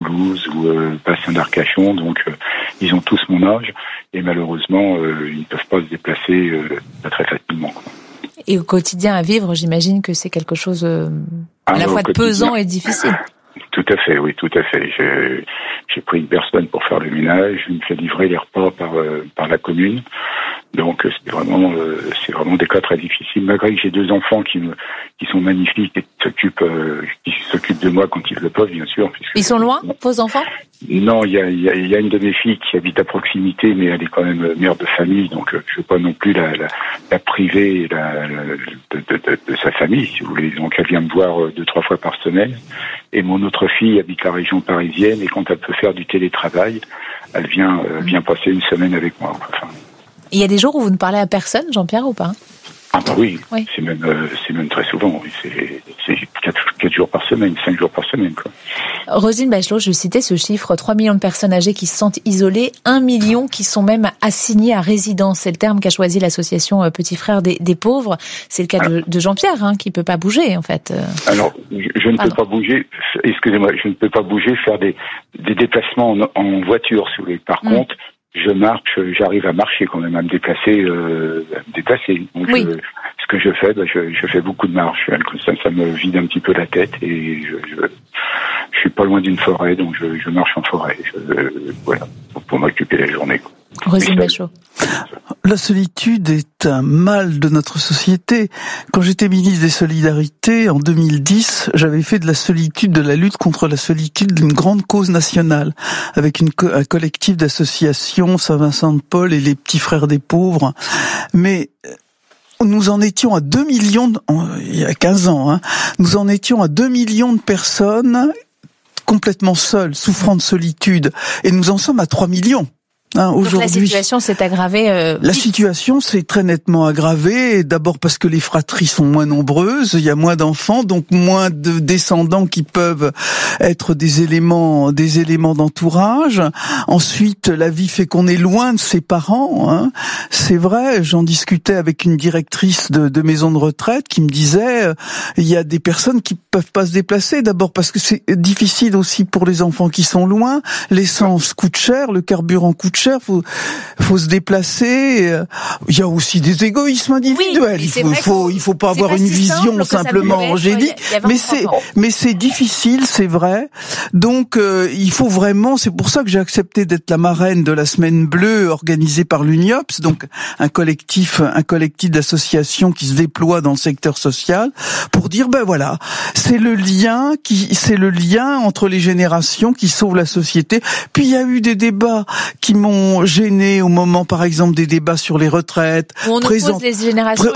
Toulouse ou bassin d'Arcachon, donc ils ont tous mon âge et malheureusement ils ne peuvent pas se déplacer pas très facilement, quoi. Et au quotidien à vivre, j'imagine que c'est quelque chose à la fois pesant et difficile. Tout à fait, oui, tout à fait. J'ai pris une personne pour faire le ménage, je me fais livrer les repas par la commune. Donc c'est vraiment des cas très difficiles. Malgré que j'ai 2 enfants qui sont magnifiques et qui s'occupent de moi quand ils le peuvent, bien sûr. Ils sont loin, vos enfants? Non, il y a une de mes filles qui habite à proximité, mais elle est quand même mère de famille, donc je veux pas non plus la priver de sa famille, si vous voulez. Donc elle vient me voir 2-3 fois par semaine. Et mon autre fille habite la région parisienne et quand elle peut faire du télétravail, elle vient passer une semaine avec moi. Enfin, il y a des jours où vous ne parlez à personne, Jean-Pierre, ou pas? Ah bah oui. C'est même très souvent. Oui. C'est 4 jours par semaine, 5 jours par semaine, quoi. Roselyne Bachelot, je citais ce chiffre, 3 millions de personnes âgées qui se sentent isolées, 1 million qui sont même assignées à résidence. C'est le terme qu'a choisi l'association Petits Frères des Pauvres. C'est le cas de Jean-Pierre, qui peut pas bouger, en fait. Alors, je ne peux pas bouger, excusez-moi, je ne peux pas bouger, faire des déplacements en voiture, si vous voulez. Par contre, je marche, j'arrive à marcher quand même, à me déplacer. Donc, oui. Ce que je fais, je fais beaucoup de marche. Ça me vide un petit peu la tête et je suis pas loin d'une forêt, donc je marche en forêt. Voilà, pour m'occuper la journée. Roselyne Bachelot. La solitude est un mal de notre société. Quand j'étais ministre des Solidarités, en 2010, j'avais fait de la solitude, de la lutte contre la solitude, d'une grande cause nationale, avec un collectif d'associations, Saint-Vincent-de-Paul et les Petits Frères des Pauvres. Mais nous en étions à 2 millions, il y a 15 ans, nous en étions à 2 millions de personnes complètement seules, souffrant de solitude. Et nous en sommes à 3 millions. Aujourd'hui, donc la situation s'est aggravée. La situation s'est très nettement aggravée. D'abord parce que les fratries sont moins nombreuses, il y a moins d'enfants, donc moins de descendants qui peuvent être des éléments d'entourage. Ensuite, la vie fait qu'on est loin de ses parents. C'est vrai. J'en discutais avec une directrice de maison de retraite qui me disait il y a des personnes qui peuvent pas se déplacer. D'abord parce que c'est difficile aussi pour les enfants qui sont loin. L'essence coûte cher, le carburant coûte cher, faut se déplacer. Il y a aussi des égoïsmes individuels. Oui, il faut pas avoir une vision simplement angélique. Mais c'est difficile, c'est vrai. Donc il faut vraiment. C'est pour ça que j'ai accepté d'être la marraine de la Semaine Bleue organisée par l'UNIOPS, donc un collectif d'associations qui se déploie dans le secteur social pour dire voilà, c'est le lien entre les générations qui sauve la société. Puis il y a eu des débats qui m'ont gêné au moment, par exemple, des débats sur les retraites. On oppose les générations.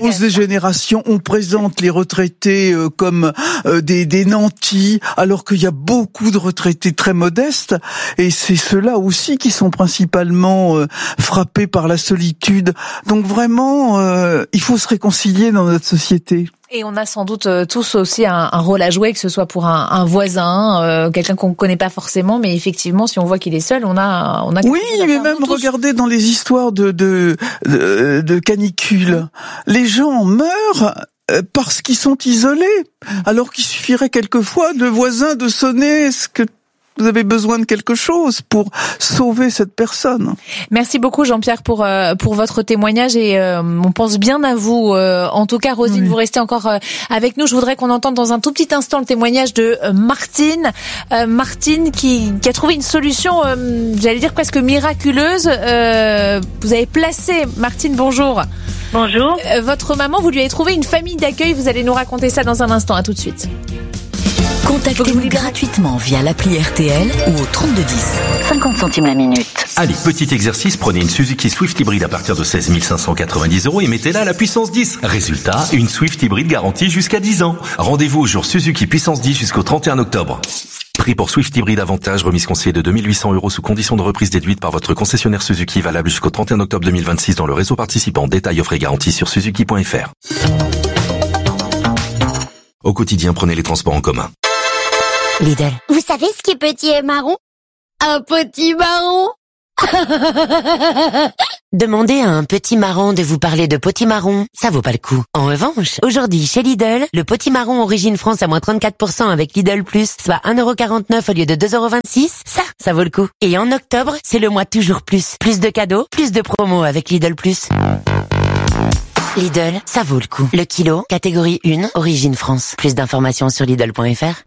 On présente les retraités comme des nantis, alors qu'il y a beaucoup de retraités très modestes. Et c'est ceux-là aussi qui sont principalement frappés par la solitude. Donc vraiment, il faut se réconcilier dans notre société. Et on a sans doute tous aussi un rôle à jouer, que ce soit pour un voisin, quelqu'un qu'on ne connaît pas forcément, mais effectivement, si on voit qu'il est seul, on a. Oui, mais même regardez dans les histoires de canicule, les gens meurent parce qu'ils sont isolés, alors qu'il suffirait quelquefois de voisins de sonner. Est-ce que vous avez besoin de quelque chose pour sauver cette personne? Merci beaucoup Jean-Pierre pour votre témoignage et on pense bien à vous. En tout cas, Roselyne, vous restez encore avec nous. Je voudrais qu'on entende dans un tout petit instant le témoignage de Martine. Martine qui a trouvé une solution, j'allais dire presque miraculeuse. Vous avez placé, Martine, bonjour. Bonjour. Votre maman, vous lui avez trouvé une famille d'accueil. Vous allez nous raconter ça dans un instant. À tout de suite. Contactez-nous gratuitement via l'appli RTL ou au 3210. 50 centimes la minute. Allez, petit exercice, prenez une Suzuki Swift hybride à partir de 16 590 € et mettez-la à la puissance 10. Résultat, une Swift hybride garantie jusqu'à 10 ans. Rendez-vous au jour Suzuki puissance 10 jusqu'au 31 octobre. Prix pour Swift hybride avantage, remise conseillée de 2 800 € sous condition de reprise déduite par votre concessionnaire Suzuki, valable jusqu'au 31 octobre 2026 dans le réseau participant. Détails offre et garantie sur suzuki.fr. Au quotidien, prenez les transports en commun. Lidl. Vous savez ce qui est petit et marron? Un petit marron. Demandez à un petit marron de vous parler de potimarron, ça vaut pas le coup. En revanche, aujourd'hui chez Lidl, le potimarron Origine France à moins 34% avec Lidl Plus, soit 1,49€ au lieu de 2,26€, ça vaut le coup. Et en octobre, c'est le mois toujours plus. Plus de cadeaux, plus de promos avec Lidl Plus. Lidl, ça vaut le coup. Le kilo, catégorie 1, Origine France. Plus d'informations sur Lidl.fr.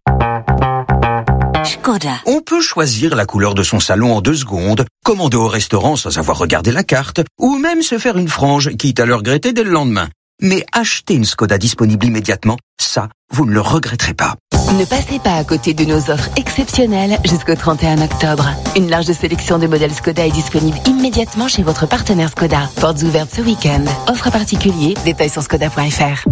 Škoda. On peut choisir la couleur de son salon en 2 secondes, commander au restaurant sans avoir regardé la carte, ou même se faire une frange, quitte à le regretter dès le lendemain. Mais acheter une Škoda disponible immédiatement, ça, vous ne le regretterez pas. Ne passez pas à côté de nos offres exceptionnelles jusqu'au 31 octobre. Une large sélection de modèles Škoda est disponible immédiatement chez votre partenaire Škoda. Portes ouvertes ce week-end. Offre particulier, détails sur Škoda.fr.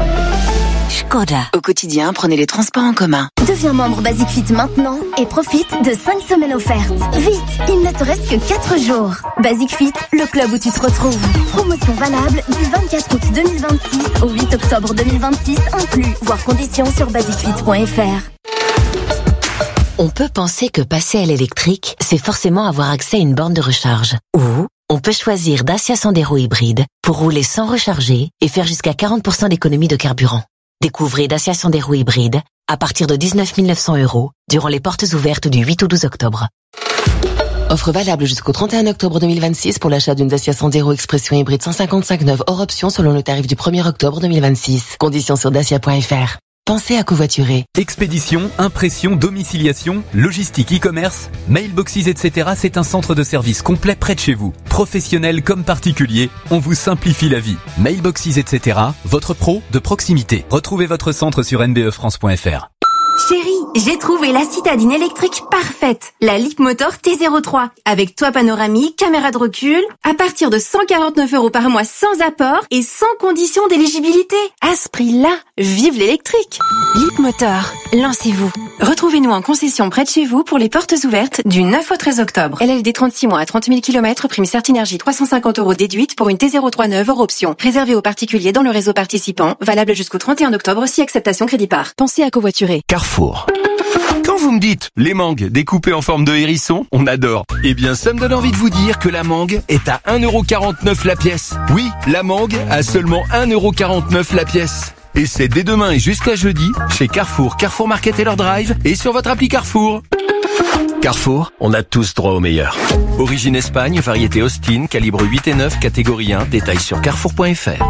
Škoda. Au quotidien, prenez les transports en commun. Deviens membre Basic Fit maintenant et profite de 5 semaines offertes. Vite, il ne te reste que 4 jours. Basic Fit, le club où tu te retrouves. Promotion valable du 24 août 2026 au 8 octobre 2026 inclus. Voir conditions sur basicfit.fr. On peut penser que passer à l'électrique, c'est forcément avoir accès à une borne de recharge. Ou on peut choisir Dacia Sandero hybride pour rouler sans recharger et faire jusqu'à 40% d'économie de carburant. Découvrez Dacia Sandero hybride à partir de 19 900€ durant les portes ouvertes du 8 au 12 octobre. Offre valable jusqu'au 31 octobre 2026 pour l'achat d'une Dacia Sandero Expression hybride 155 neuve hors option selon le tarif du 1er octobre 2026. Conditions sur dacia.fr. Pensez à covoiturer. Expédition, impression, domiciliation, logistique, e-commerce, mailboxes, etc. C'est un centre de service complet près de chez vous. Professionnels comme particuliers, on vous simplifie la vie. Mailboxes, etc. Votre pro de proximité. Retrouvez votre centre sur nbefrance.fr. Chérie, j'ai trouvé la citadine électrique parfaite. La Leapmotor T03. Avec toit panoramique, caméra de recul, à partir de 149€ par mois sans apport et sans condition d'éligibilité. À ce prix-là, vive l'électrique. Leapmotor, lancez-vous. Retrouvez-nous en concession près de chez vous pour les portes ouvertes du 9 au 13 octobre. LLD 36 mois à 30 000 km, prime Certinergie 350€ déduite pour une T03 neuve hors option. Réservé aux particuliers dans le réseau participant, valable jusqu'au 31 octobre si acceptation crédit par. Pensez à covoiturer. Carrefour. Quand vous me dites les mangues découpées en forme de hérisson, on adore. Eh bien, ça me donne envie de vous dire que la mangue est à 1,49€ la pièce. Oui, la mangue à seulement 1,49€ la pièce. Et c'est dès demain et jusqu'à jeudi chez Carrefour, Carrefour Market et leur drive et sur votre appli Carrefour. Carrefour, on a tous droit au meilleur. Origine Espagne, variété Austin, calibre 8 et 9, catégorie 1, détails sur carrefour.fr.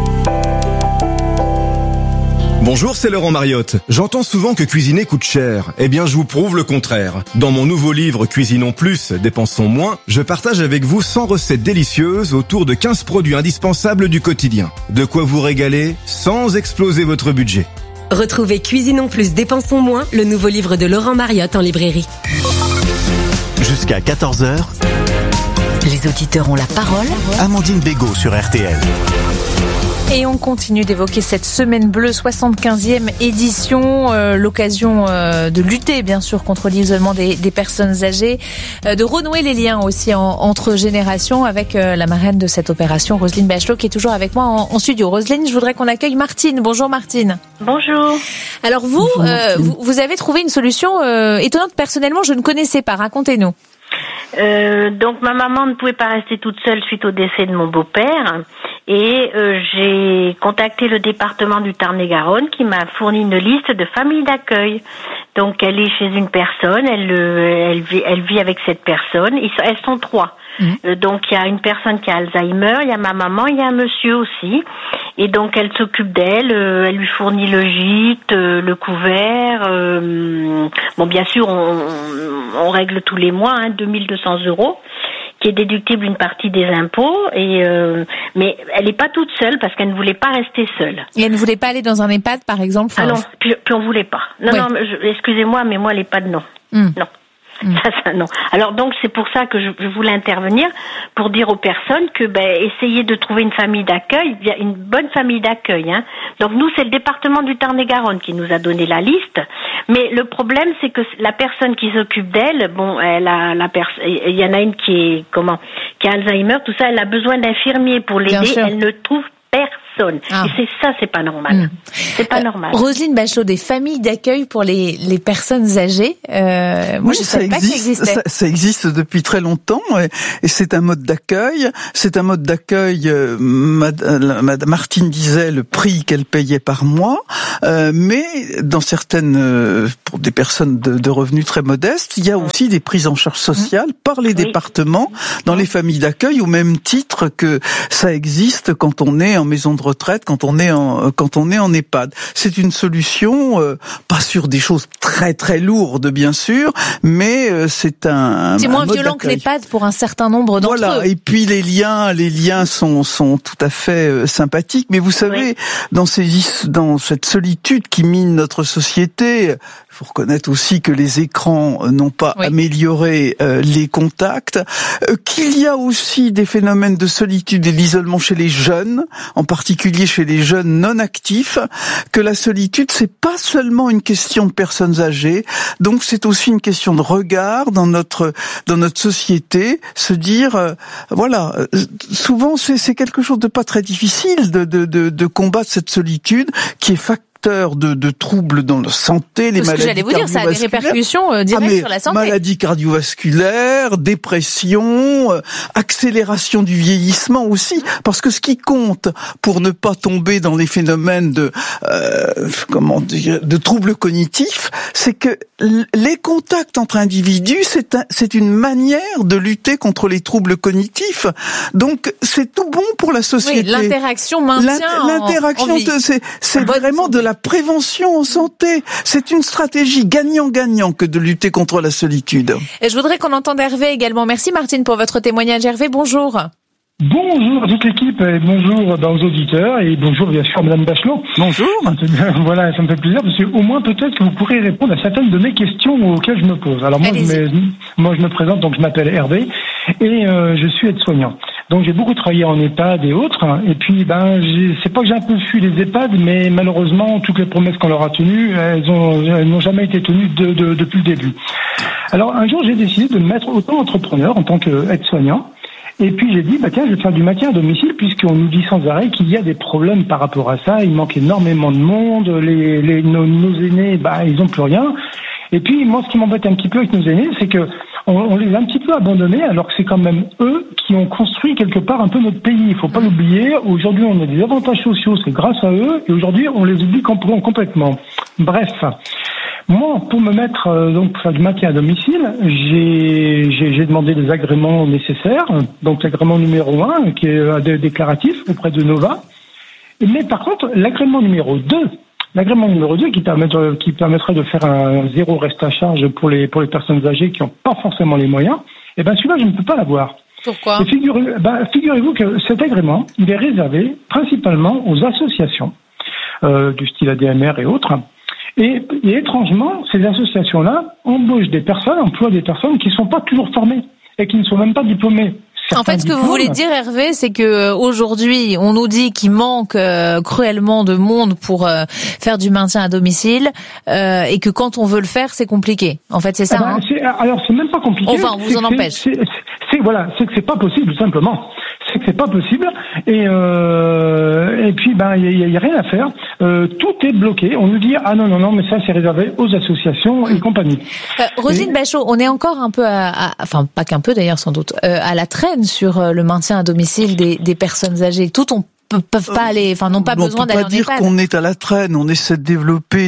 Bonjour, c'est Laurent Mariotte. J'entends souvent que cuisiner coûte cher. Eh bien, je vous prouve le contraire. Dans mon nouveau livre Cuisinons plus, dépensons moins, je partage avec vous 100 recettes délicieuses autour de 15 produits indispensables du quotidien. De quoi vous régaler sans exploser votre budget. Retrouvez Cuisinons plus, dépensons moins, le nouveau livre de Laurent Mariotte en librairie. Jusqu'à 14h, les auditeurs ont la parole. Amandine Bégaud sur RTL. Et on continue d'évoquer cette semaine bleue, 75e édition, l'occasion de lutter bien sûr contre l'isolement des personnes âgées, de renouer les liens aussi entre générations avec la marraine de cette opération, Roselyne Bachelot, qui est toujours avec moi en studio. Roselyne, je voudrais qu'on accueille Martine. Bonjour Martine. Bonjour. Alors vous avez trouvé une solution étonnante, personnellement je ne connaissais pas, racontez-nous. Donc ma maman ne pouvait pas rester toute seule suite au décès de mon beau-père et j'ai contacté le département du Tarn-et-Garonne qui m'a fourni une liste de familles d'accueil. Donc elle est chez une personne, elle vit avec cette personne, elles sont 3. Donc il y a une personne qui a Alzheimer, il y a ma maman, il y a un monsieur aussi. Et donc elle s'occupe d'elle, elle lui fournit le gîte, le couvert. Bon, bien sûr, on règle tous les mois 2200€, qui est déductible une partie des impôts. Mais elle n'est pas toute seule parce qu'elle ne voulait pas rester seule. Et elle ne voulait pas aller dans un EHPAD, par exemple. Ah non, puis on voulait pas. Non, ouais. Non, excusez-moi, mais moi l'EHPAD non. Non. Ça, non. Alors donc c'est pour ça que je voulais intervenir pour dire aux personnes que essayez de trouver une famille d'accueil, une bonne famille d'accueil. Donc nous c'est le département du Tarn-et-Garonne qui nous a donné la liste, mais le problème c'est que la personne qui s'occupe d'elle, il y en a une qui a Alzheimer, tout ça, elle a besoin d'infirmiers pour l'aider, elle ne trouve personne. personne. Et c'est pas normal. C'est pas normal. Roselyne Bachelot, des familles d'accueil pour les personnes âgées. Moi, je savais pas que ça existait. Ça existe depuis très longtemps et c'est un mode d'accueil. C'est un mode d'accueil. Madame Martine disait le prix qu'elle payait par mois, mais dans certaines, pour des personnes de revenus très modestes, il y a aussi des prises en charge sociales par les départements dans les familles d'accueil au même titre que ça existe quand on est en maison de retraite, quand on est en EHPAD. C'est une solution, pas sur des choses très très lourdes bien sûr, mais c'est moins violent que l'EHPAD pour un certain nombre d'entre eux. Voilà. Et puis les liens sont tout à fait sympathiques. Mais vous savez, dans cette solitude qui mine notre société, il faut reconnaître aussi que les écrans n'ont pas amélioré les contacts, qu'il y a aussi des phénomènes de solitude et d'isolement chez les jeunes, en particulier chez les jeunes non actifs, que la solitude c'est pas seulement une question de personnes âgées, donc c'est aussi une question de regard dans notre société, se dire souvent c'est quelque chose de pas très difficile de combattre cette solitude qui est de troubles dans la santé, les maladies cardiovasculaires. J'allais vous dire, ça a des répercussions directes sur la santé. Maladies cardiovasculaires, dépression, accélération du vieillissement aussi, parce que ce qui compte pour ne pas tomber dans les phénomènes de troubles cognitifs, c'est que les contacts entre individus, c'est une manière de lutter contre les troubles cognitifs. Donc c'est tout bon pour la société. Oui, l'interaction maintient l'interaction, c'est vraiment de la prévention en santé. C'est une stratégie gagnant-gagnant que de lutter contre la solitude. Et je voudrais qu'on entende Hervé également. Merci Martine pour votre témoignage. Hervé, bonjour. Bonjour à toute l'équipe et bonjour aux auditeurs et bonjour bien sûr à Madame Bachelot. Bonjour. Voilà, ça me fait plaisir parce que au moins peut-être que vous pourrez répondre à certaines de mes questions auxquelles je me pose. Alors moi je me présente, donc je m'appelle Hervé et je suis aide-soignant. Donc j'ai beaucoup travaillé en EHPAD et autres, et puis c'est pas que j'ai un peu fui les EHPAD, mais malheureusement toutes les promesses qu'on leur a tenues, elles n'ont jamais été tenues depuis le début. Alors un jour j'ai décidé de me mettre auto-entrepreneur en tant qu'aide-soignant, et puis j'ai dit je vais faire du maintien à domicile puisqu'on nous dit sans arrêt qu'il y a des problèmes par rapport à ça, il manque énormément de monde, nos aînés ils ont plus rien. Et puis moi ce qui m'embête un petit peu avec nos aînés, c'est que on les a un petit peu abandonnés alors que c'est quand même eux qui ont construit quelque part un peu notre pays. Il faut pas l'oublier. Aujourd'hui, on a des avantages sociaux, c'est grâce à eux. Et aujourd'hui, on les oublie complètement. Bref. Moi, pour me mettre, pour faire du maintien à domicile, j'ai demandé des agréments nécessaires. Donc, l'agrément numéro 1, qui est déclaratif auprès de Nova. Mais par contre, l'agrément numéro 2, qui permettrait de faire un zéro reste à charge pour les personnes âgées qui n'ont pas forcément les moyens, celui-là, je ne peux pas l'avoir. Pourquoi ? Figurez-vous que cet agrément, il est réservé principalement aux associations, du style ADMR et autres. Et étrangement, ces associations-là emploient des personnes qui ne sont pas toujours formées et qui ne sont même pas diplômées. En fait, ce que vous voulez dire, Hervé, c'est que aujourd'hui, on nous dit qu'il manque cruellement de monde pour faire du maintien à domicile, et que quand on veut le faire, c'est compliqué. En fait, c'est ça. Alors, c'est même pas compliqué. Enfin, on vous en empêche. C'est que c'est pas possible, tout simplement. C'est que c'est pas possible. Et puis, il y a rien à faire. Tout est bloqué. On nous dit non, mais ça c'est réservé aux associations et compagnie. Roselyne Bachelot, on est encore un peu enfin pas qu'un peu d'ailleurs sans doute, à la traîne sur le maintien à domicile des personnes âgées. Toutes peuvent pas aller, enfin n'ont pas besoin d'aller en EHPAD. On peut pas dire qu'on est à la traîne. On essaie de développer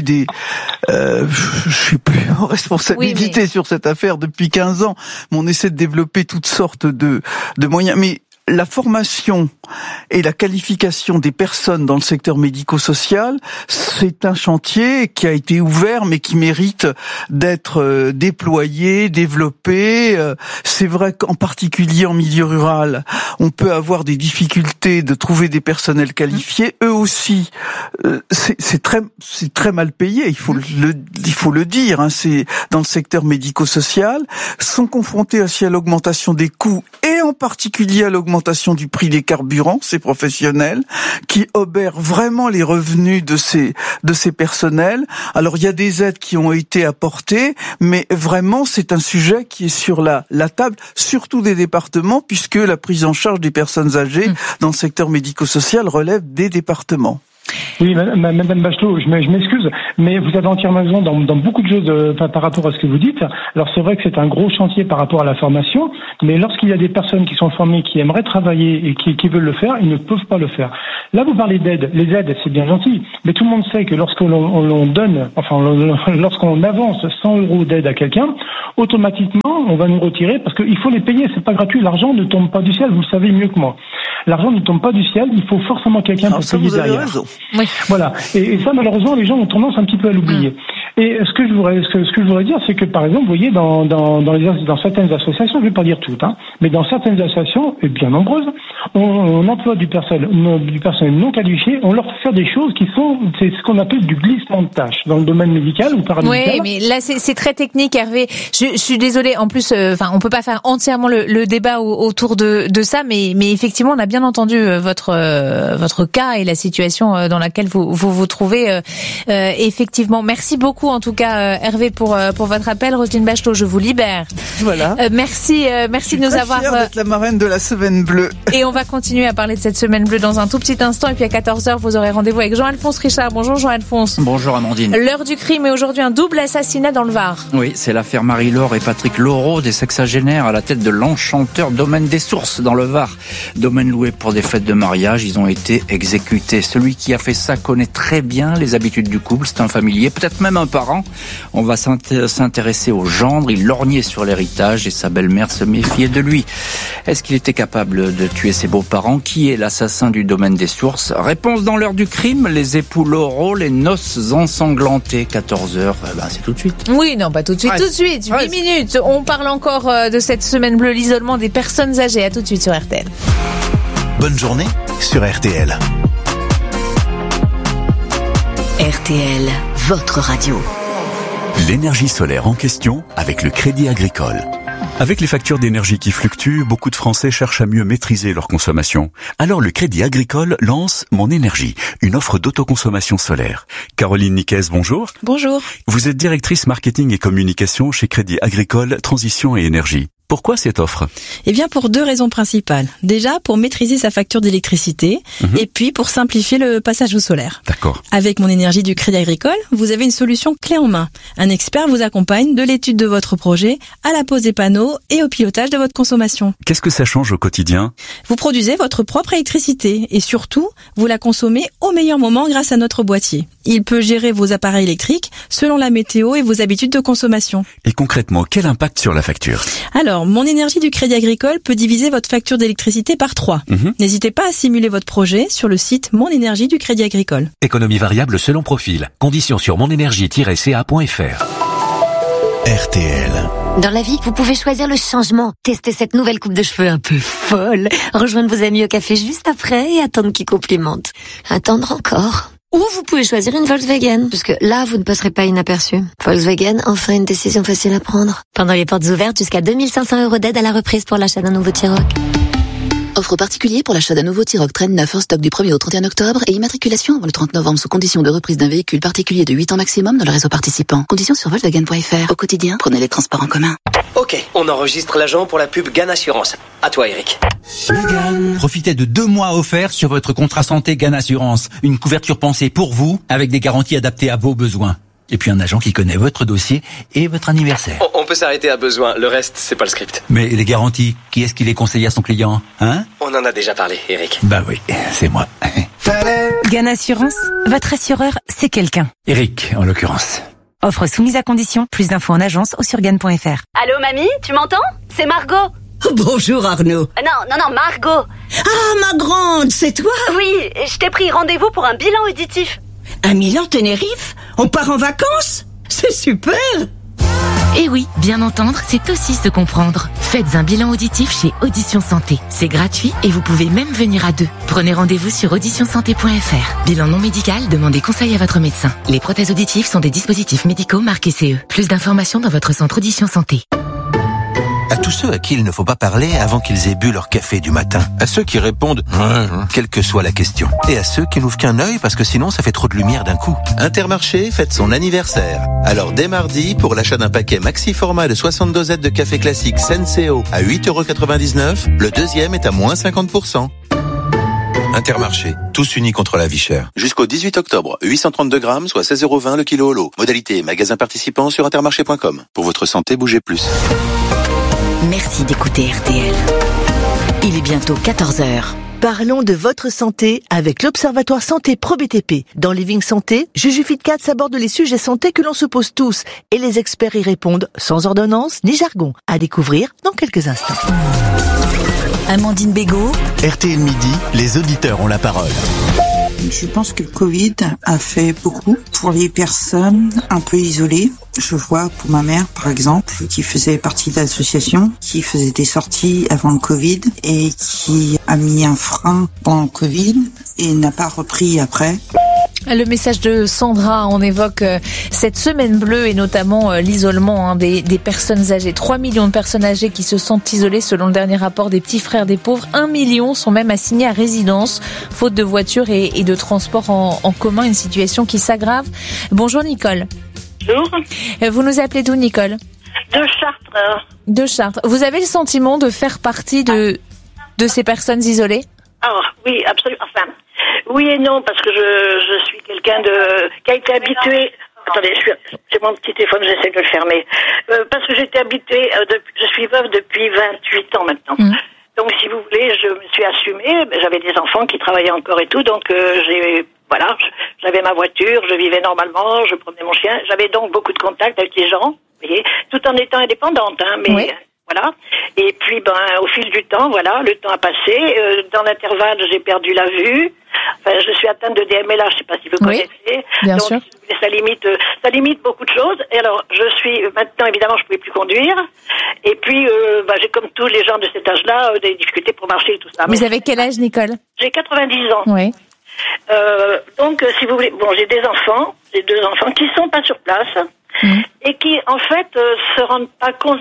je suis plus en responsabilité sur cette affaire depuis 15 ans, mais on essaie de développer toutes sortes de moyens. Mais la formation et la qualification des personnes dans le secteur médico-social, c'est un chantier qui a été ouvert mais qui mérite d'être déployé, développé. C'est vrai qu'en particulier en milieu rural, on peut avoir des difficultés de trouver des personnels qualifiés. Eux aussi, c'est très mal payé, il faut le dire, c'est dans le secteur médico-social, sont confrontés aussi à l'augmentation des coûts et en particulier à l'augmentation du prix des carburants, ces professionnels, qui obèrent vraiment les revenus de ces personnels. Alors il y a des aides qui ont été apportées, mais vraiment c'est un sujet qui est sur la table, surtout des départements, puisque la prise en charge des personnes âgées dans le secteur médico-social relève des départements. Oui, Madame Bachelot, je m'excuse, mais vous avez entièrement raison dans beaucoup de choses par rapport à ce que vous dites. Alors c'est vrai que c'est un gros chantier par rapport à la formation, mais lorsqu'il y a des personnes qui sont formées, qui aimeraient travailler et qui veulent le faire, ils ne peuvent pas le faire. Là, vous parlez d'aide. Les aides, c'est bien gentil, mais tout le monde sait que lorsqu'on avance 100 € d'aide à quelqu'un, automatiquement, on va nous retirer parce qu'il faut les payer. C'est pas gratuit. L'argent ne tombe pas du ciel. Vous le savez mieux que moi. L'argent ne tombe pas du ciel. Il faut forcément quelqu'un pour payer derrière. Raison. Oui. Voilà. Et ça, malheureusement, les gens ont tendance un petit peu à l'oublier. Et ce que je voudrais dire, c'est que, par exemple, vous voyez, dans certaines associations, je vais pas dire toutes, mais dans certaines associations, et bien nombreuses, on emploie du personnel non qualifié, on leur fait des choses c'est ce qu'on appelle du glissement de tâches dans le domaine médical ou paramédical. Oui, mais là, c'est très technique, Hervé. Je suis désolée. En plus, on peut pas faire entièrement le débat autour de ça, mais effectivement, on a bien entendu votre cas et la situation dans laquelle vous trouvez. Effectivement, merci beaucoup en tout cas, Hervé, pour votre appel. Roselyne Bachelot, je vous libère. Voilà. Merci de nous avoir. Je suis d'être la marraine de la Semaine Bleue. Et on va continuer à parler de cette Semaine Bleue dans un tout petit instant. Et puis à 14h, vous aurez rendez-vous avec Jean-Alphonse Richard. Bonjour Jean-Alphonse. Bonjour Amandine. L'heure du crime et aujourd'hui un double assassinat dans le Var. Oui, c'est l'affaire Marie-Laure et Patrick Laureau, des sexagénaires à la tête de l'Enchanteur Domaine des Sources dans le Var. Domaine loué pour des fêtes de mariage, ils ont été exécutés. Celui qui a fait ça connaît très bien les habitudes du couple, c'est un familier, peut-être même un parent. On va s'intéresser au gendre, il lorgnait sur l'héritage et sa belle-mère se méfiait de lui. Est-ce qu'il était capable de tuer ses beaux-parents? Qui est l'assassin du Domaine des Sources? Réponse dans l'heure du crime, les époux Laureau, les noces ensanglantées, 14h, c'est tout de suite. Oui, non, pas tout de suite, tout de suite, 8 minutes. On parle encore de cette Semaine Bleue, l'isolement des personnes âgées. À tout de suite sur RTL. Bonne journée sur RTL. RTL, votre radio. L'énergie solaire en question avec le Crédit Agricole. Avec les factures d'énergie qui fluctuent, beaucoup de Français cherchent à mieux maîtriser leur consommation. Alors le Crédit Agricole lance Mon Énergie, une offre d'autoconsommation solaire. Caroline Niquez, bonjour. Bonjour. Vous êtes directrice marketing et communication chez Crédit Agricole Transition et Énergie. Pourquoi cette offre? Eh bien, pour 2 raisons principales. Déjà, pour maîtriser sa facture d'électricité, et puis pour simplifier le passage au solaire. D'accord. Avec Mon Énergie du Crédit Agricole, vous avez une solution clé en main. Un expert vous accompagne de l'étude de votre projet à la pose des panneaux et au pilotage de votre consommation. Qu'est-ce que ça change au quotidien? Vous produisez votre propre électricité et surtout, vous la consommez au meilleur moment grâce à notre boîtier. Il peut gérer vos appareils électriques selon la météo et vos habitudes de consommation. Et concrètement, quel impact sur la facture? Alors, Mon Énergie du Crédit Agricole peut diviser votre facture d'électricité par 3. N'hésitez pas à simuler votre projet sur le site Mon Énergie du Crédit Agricole. Économie variable selon profil. Conditions sur monénergie-ca.fr. RTL. Dans la vie, vous pouvez choisir le changement. Tester cette nouvelle coupe de cheveux un peu folle. Rejoindre vos amis au café juste après et attendre qu'ils complimentent. Attendre encore. Ou vous pouvez choisir une Volkswagen, parce que là, vous ne passerez pas inaperçu. Volkswagen, enfin une décision facile à prendre. Pendant les portes ouvertes, jusqu'à 2500 € d'aide à la reprise pour l'achat d'un nouveau T-Roc. Offre particulier pour l'achat d'un nouveau T-Roc Train 9 en stock du 1er au 31 octobre et immatriculation avant le 30 novembre sous condition de reprise d'un véhicule particulier de 8 ans maximum dans le réseau participant. Conditions sur Volkswagen.fr. Au quotidien, prenez les transports en commun. Ok, on enregistre l'agent pour la pub GAN Assurance. À toi, Eric. Profitez de 2 mois offerts sur votre contrat santé GAN Assurance. Une couverture pensée pour vous, avec des garanties adaptées à vos besoins. Et puis un agent qui connaît votre dossier et votre anniversaire. On peut s'arrêter à besoin, le reste, c'est pas le script. Mais les garanties, qui est-ce qui les conseille à son client, hein? On en a déjà parlé, Eric. Bah oui, c'est moi. GAN Assurance, votre assureur, c'est quelqu'un. Eric, en l'occurrence. Offre soumise à condition, plus d'infos en agence ou sur GAN.fr. Allô mamie, tu m'entends? C'est Margot. Bonjour Arnaud. Non, Margot. Ah, ma grande, c'est toi? Oui, je t'ai pris rendez-vous pour un bilan auditif. Un Milan Tenerife? On part en vacances? C'est super! Et oui, bien entendre, c'est aussi se comprendre. Faites un bilan auditif chez Audition Santé. C'est gratuit et vous pouvez même venir à 2. Prenez rendez-vous sur auditionsanté.fr. Bilan non médical, demandez conseil à votre médecin. Les prothèses auditives sont des dispositifs médicaux marqués CE. Plus d'informations dans votre centre Audition Santé. À tous ceux à qui il ne faut pas parler avant qu'ils aient bu leur café du matin. À ceux qui répondent « quelle que soit la question ». Et à ceux qui n'ouvrent qu'un œil parce que sinon ça fait trop de lumière d'un coup. Intermarché fête son anniversaire. Alors dès mardi, pour l'achat d'un paquet maxi format de 60 dosettes de café classique Senseo à 8,99 €, le deuxième est à moins 50%. Intermarché, tous unis contre la vie chère. Jusqu'au 18 octobre, 832 grammes, soit 16,20 € le kilo au lot. Modalité magasin participant sur intermarché.com. Pour votre santé, bougez plus. Merci d'écouter RTL. Il est bientôt 14h. Parlons de votre santé avec l'Observatoire Santé Pro BTP. Dans Living Santé, Juju Fitcats aborde les sujets santé que l'on se pose tous et les experts y répondent sans ordonnance ni jargon. À découvrir dans quelques instants. Amandine Bégaud. RTL Midi, les auditeurs ont la parole. Je pense que le Covid a fait beaucoup pour les personnes un peu isolées. Je vois pour ma mère, par exemple, qui faisait partie d'associations, qui faisait des sorties avant le Covid et qui a mis un frein pendant le Covid et n'a pas repris après. Le message de Sandra, on évoque cette semaine bleue et notamment l'isolement des personnes âgées. 3 millions de personnes âgées qui se sentent isolées selon le dernier rapport des Petits Frères des Pauvres. 1 million sont même assignés à résidence, faute de voitures et de transport en commun, une situation qui s'aggrave. Bonjour Nicole. Bonjour. Vous nous appelez d'où Nicole ? De Chartres. De Chartres. Vous avez le sentiment de faire partie de ces personnes isolées ? Ah oui, absolument. Enfin, oui et non, parce que je suis quelqu'un qui a été habitué. Attendez, j'ai mon petit téléphone, j'essaie de le fermer. Parce que j'étais habituée, je suis veuve depuis 28 ans maintenant. Donc, si vous voulez, je me suis assumée. J'avais des enfants qui travaillaient encore et tout, donc j'avais ma voiture, je vivais normalement, je promenais mon chien. J'avais donc beaucoup de contacts avec les gens, vous voyez, tout en étant indépendante, mais. Oui. Voilà. Et puis, au fil du temps, voilà, le temps a passé. Dans l'intervalle, j'ai perdu la vue. Enfin, je suis atteinte de DMLA, je ne sais pas si vous connaissez. Bien sûr. Ça limite beaucoup de choses. Et alors, maintenant, évidemment, je ne pouvais plus conduire. Et puis, j'ai comme tous les gens de cet âge-là, des difficultés pour marcher et tout ça. Vous avez quel âge, Nicole ? J'ai 90 ans. Oui. Donc, si vous voulez, j'ai des enfants, j'ai 2 enfants qui sont pas sur place. Et qui, en fait, se rendent pas compte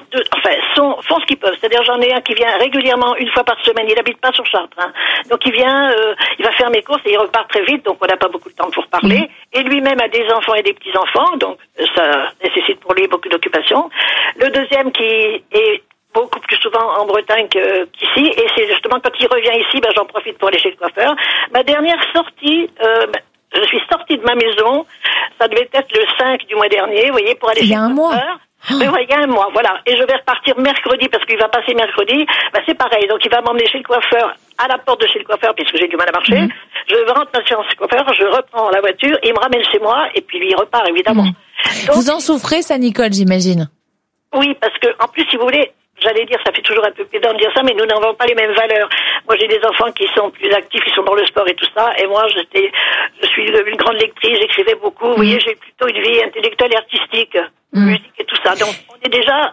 font ce qu'ils peuvent. C'est-à-dire, j'en ai un qui vient régulièrement, une fois par semaine. Il habite pas sur Chartres, hein. Donc, il vient, il va faire mes courses et il repart très vite. Donc, on n'a pas beaucoup de temps pour parler. Et lui-même a des enfants et des petits-enfants. Donc, ça nécessite pour lui beaucoup d'occupation. Le deuxième qui est beaucoup plus souvent en Bretagne qu'ici. Et c'est justement quand il revient ici, j'en profite pour aller chez le coiffeur. Ma dernière sortie, je suis sortie de ma maison, ça devait être le 5 du mois dernier, vous voyez, pour aller chez le coiffeur. Il y a un mois. Mais il y a un mois, voilà. Et je vais repartir mercredi, parce qu'il va passer mercredi. C'est pareil. Donc, il va m'emmener chez le coiffeur, à la porte de chez le coiffeur, puisque j'ai du mal à marcher. Je rentre chez le coiffeur, je reprends la voiture, il me ramène chez moi, et puis lui, il repart, évidemment. Donc, vous en souffrez, ça, Nicole, j'imagine? Oui, parce que, en plus, si vous voulez, j'allais dire, ça fait toujours un peu pédant de dire ça, mais nous n'avons pas les mêmes valeurs. Moi, j'ai des enfants qui sont plus actifs, qui sont dans le sport et tout ça, et moi, je suis une grande lectrice, j'écrivais beaucoup. Vous voyez, j'ai plutôt une vie intellectuelle et artistique, musique et tout ça. Donc, on est déjà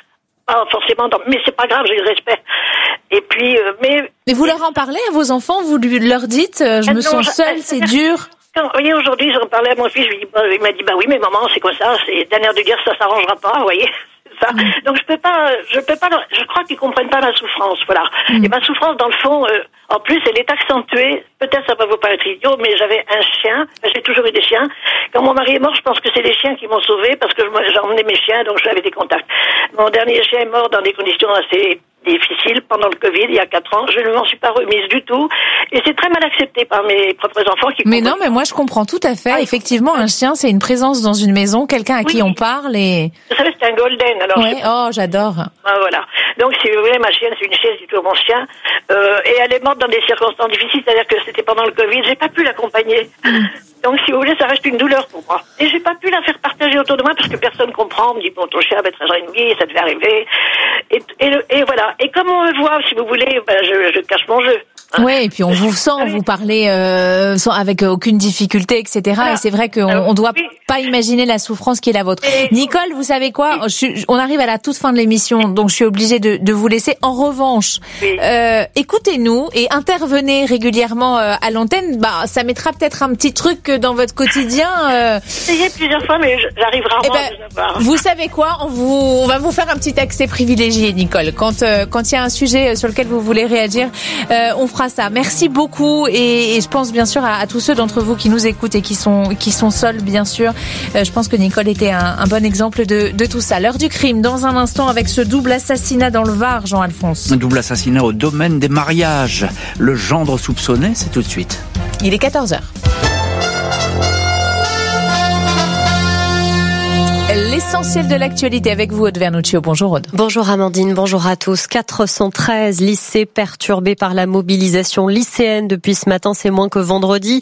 pas forcément mais c'est pas grave, j'ai le respect. Et puis, mais vous leur en parlez à vos enfants? Vous leur dites, je me sens seule, c'est dur? Vous voyez, aujourd'hui, j'en parlais à mon fils, il m'a dit, oui, mais maman, c'est comme ça, c'est dernière de guerre, ça s'arrangera pas, vous voyez. Ça. Donc je peux pas, je crois qu'ils comprennent pas ma souffrance, voilà. Et ma souffrance, dans le fond, en plus, elle est accentuée. Peut-être ça va vous paraître idiot, mais j'avais un chien. J'ai toujours eu des chiens. Quand mon mari est mort, je pense que c'est les chiens qui m'ont sauvée parce que j'emmenais mes chiens, donc j'avais des contacts. Mon dernier chien est mort dans des conditions assez difficiles pendant le Covid, il y a 4 ans. Je ne m'en suis pas remise du tout. Et c'est très mal accepté par mes propres enfants qui Mais non, mais moi je comprends tout à fait. Effectivement, un chien, c'est une présence dans une maison, quelqu'un à qui on parle et... Vous savez, c'est un golden, alors... Ouais. Oh, j'adore. Voilà. Donc, si vous voulez, ma chienne, c'est une chaise du tout, mon chien. Et elle est morte dans des circonstances difficiles, c'est-à-dire que c'était pendant le Covid. J'ai pas pu l'accompagner. Donc, si vous voulez, ça reste une douleur pour moi. Et j'ai pas pu la faire partager autour de moi parce que personne comprend. On me dit, bon, ton chien avait 13 ans et demi, ça devait arriver. Et voilà. Et comme on me voit, si vous voulez, je cache mon jeu. Oui, et puis on vous sent, vous parlez avec aucune difficulté, etc. Voilà. Et c'est vrai qu'on doit pas imaginer la souffrance qui est la vôtre. Nicole, vous savez quoi ? On arrive à la toute fin de l'émission, donc je suis obligée de vous laisser. En revanche, écoutez-nous et intervenez régulièrement à l'antenne. Ça mettra peut-être un petit truc dans votre quotidien. J'ai essayé plusieurs fois, mais j'arrive rarement à vous avoir. Vous savez quoi ? On va vous faire un petit accès privilégié, Nicole. Quand il y a un sujet sur lequel vous voulez réagir, on fera ça. Merci beaucoup et je pense bien sûr à tous ceux d'entre vous qui nous écoutent et qui sont seuls, bien sûr. Je pense que Nicole était un bon exemple de tout ça. L'heure du crime, dans un instant, avec ce double assassinat dans le Var, Jean-Alphonse. Un double assassinat au domaine des mariages. Le gendre soupçonné, c'est tout de suite. Il est 14h. L'essentiel de l'actualité avec vous, Aude Vernuccio. Bonjour Aude. Bonjour Amandine, bonjour à tous. 413 lycées perturbés par la mobilisation lycéenne depuis ce matin, c'est moins que vendredi.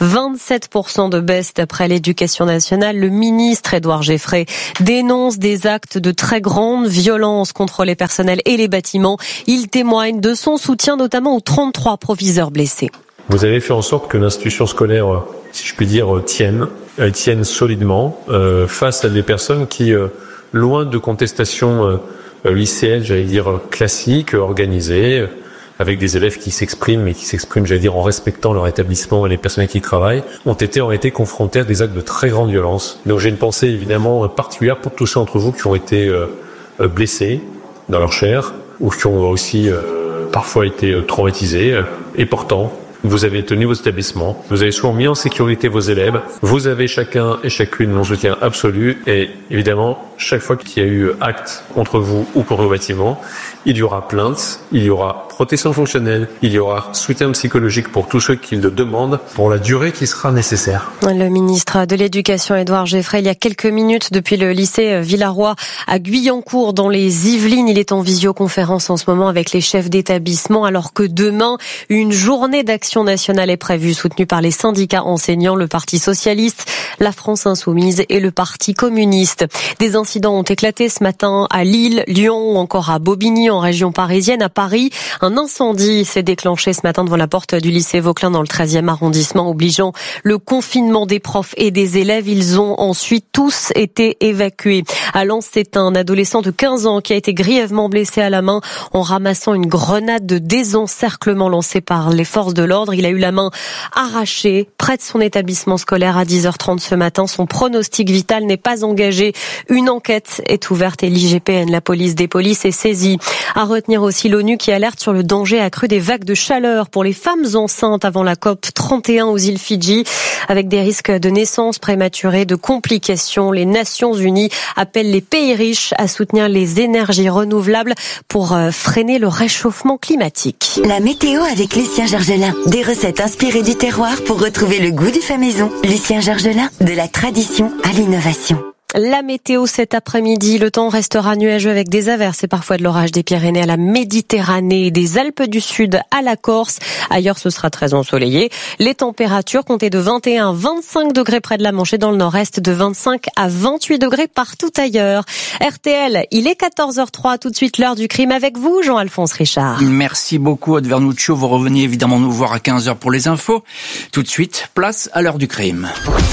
27% de baisse d'après l'Éducation nationale. Le ministre Édouard Geffray dénonce des actes de très grande violence contre les personnels et les bâtiments. Il témoigne de son soutien notamment aux 33 proviseurs blessés. Vous avez fait en sorte que l'institution scolaire, si je puis dire, tienne solidement face à des personnes qui, loin de contestations lycéennes, j'allais dire classiques, organisées, avec des élèves qui s'expriment, mais qui s'expriment, j'allais dire, en respectant leur établissement et les personnels qui y travaillent, ont été confrontés à des actes de très grande violence. Donc j'ai une pensée évidemment particulière pour tous ceux d'entre vous qui ont été blessés dans leur chair, ou qui ont aussi parfois été traumatisés, et pourtant, vous avez tenu vos établissements, vous avez souvent mis en sécurité vos élèves, vous avez chacun et chacune mon soutien absolu et évidemment, chaque fois qu'il y a eu acte contre vous ou contre vos bâtiments, il y aura plainte, il y aura protection fonctionnelle, il y aura soutien psychologique pour tous ceux qui le demandent pour la durée qui sera nécessaire. Le ministre de l'Éducation, Édouard Geffray, il y a quelques minutes depuis le lycée Villaroy à Guyancourt dans les Yvelines. Il est en visioconférence en ce moment avec les chefs d'établissement alors que demain, une journée d'action nationale est prévue soutenue par les syndicats enseignants, le Parti socialiste, la France insoumise et le Parti communiste. Des incidents ont éclaté ce matin à Lille, Lyon ou encore à Bobigny en région parisienne. À Paris, un incendie s'est déclenché ce matin devant la porte du lycée Vauquelin dans le 13e arrondissement, obligeant le confinement des profs et des élèves. Ils ont ensuite tous été évacués. À Lens, c'est un adolescent de 15 ans qui a été grièvement blessé à la main en ramassant une grenade de désencerclement lancée par les forces de l'ordre. Il a eu la main arrachée près de son établissement scolaire à 10h30 ce matin. Son pronostic vital n'est pas engagé. Une enquête est ouverte et l'IGPN, la police des polices, est saisie. À retenir aussi l'ONU qui alerte sur le danger accru des vagues de chaleur pour les femmes enceintes avant la COP 31 aux îles Fidji, avec des risques de naissance prématurée, de complications. Les Nations Unies appellent les pays riches à soutenir les énergies renouvelables pour freiner le réchauffement climatique. La météo avec Lucien Georgelin. Des recettes inspirées du terroir pour retrouver le goût du fait maison. Lucien Georgelin, de la tradition à l'innovation. La météo cet après-midi, le temps restera nuageux avec des averses et parfois de l'orage des Pyrénées à la Méditerranée, des Alpes du Sud à la Corse. Ailleurs, ce sera très ensoleillé. Les températures comptées de 21 à 25 degrés près de la Manche et dans le nord-est, de 25 à 28 degrés partout ailleurs. RTL, il est 14h03, tout de suite l'heure du crime avec vous, Jean-Alphonse Richard. Merci beaucoup, Aude Vernuccio. Vous revenez évidemment nous voir à 15h pour les infos. Tout de suite, place à l'heure du crime.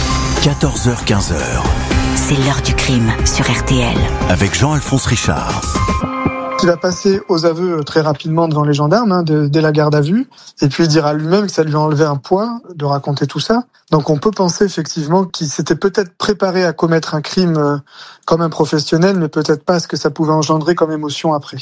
14h, 15h. C'est l'heure du crime sur RTL. Avec Jean-Alphonse Richard. Il va passer aux aveux très rapidement devant les gendarmes, dès la garde à vue. Et puis il dira lui-même que ça lui a enlevé un poids de raconter tout ça. Donc on peut penser effectivement qu'il s'était peut-être préparé à commettre un crime comme un professionnel, mais peut-être pas ce que ça pouvait engendrer comme émotion après.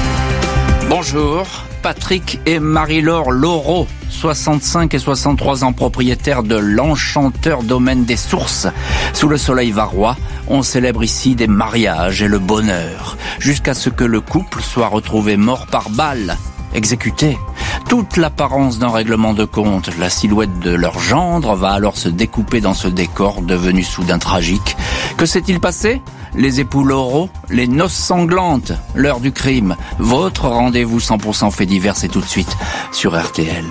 Bonjour, Patrick et Marie-Laure Laureau, 65 et 63 ans, propriétaires de l'Enchanteur Domaine des Sources. Sous le soleil varois, on célèbre ici des mariages et le bonheur, jusqu'à ce que le couple soit retrouvé mort par balle, exécuté. Toute l'apparence d'un règlement de compte, la silhouette de leur gendre va alors se découper dans ce décor devenu soudain tragique. Que s'est-il passé ? Les époux Laureau, les noces sanglantes, l'heure du crime. Votre rendez-vous 100% fait divers, c'est tout de suite sur RTL.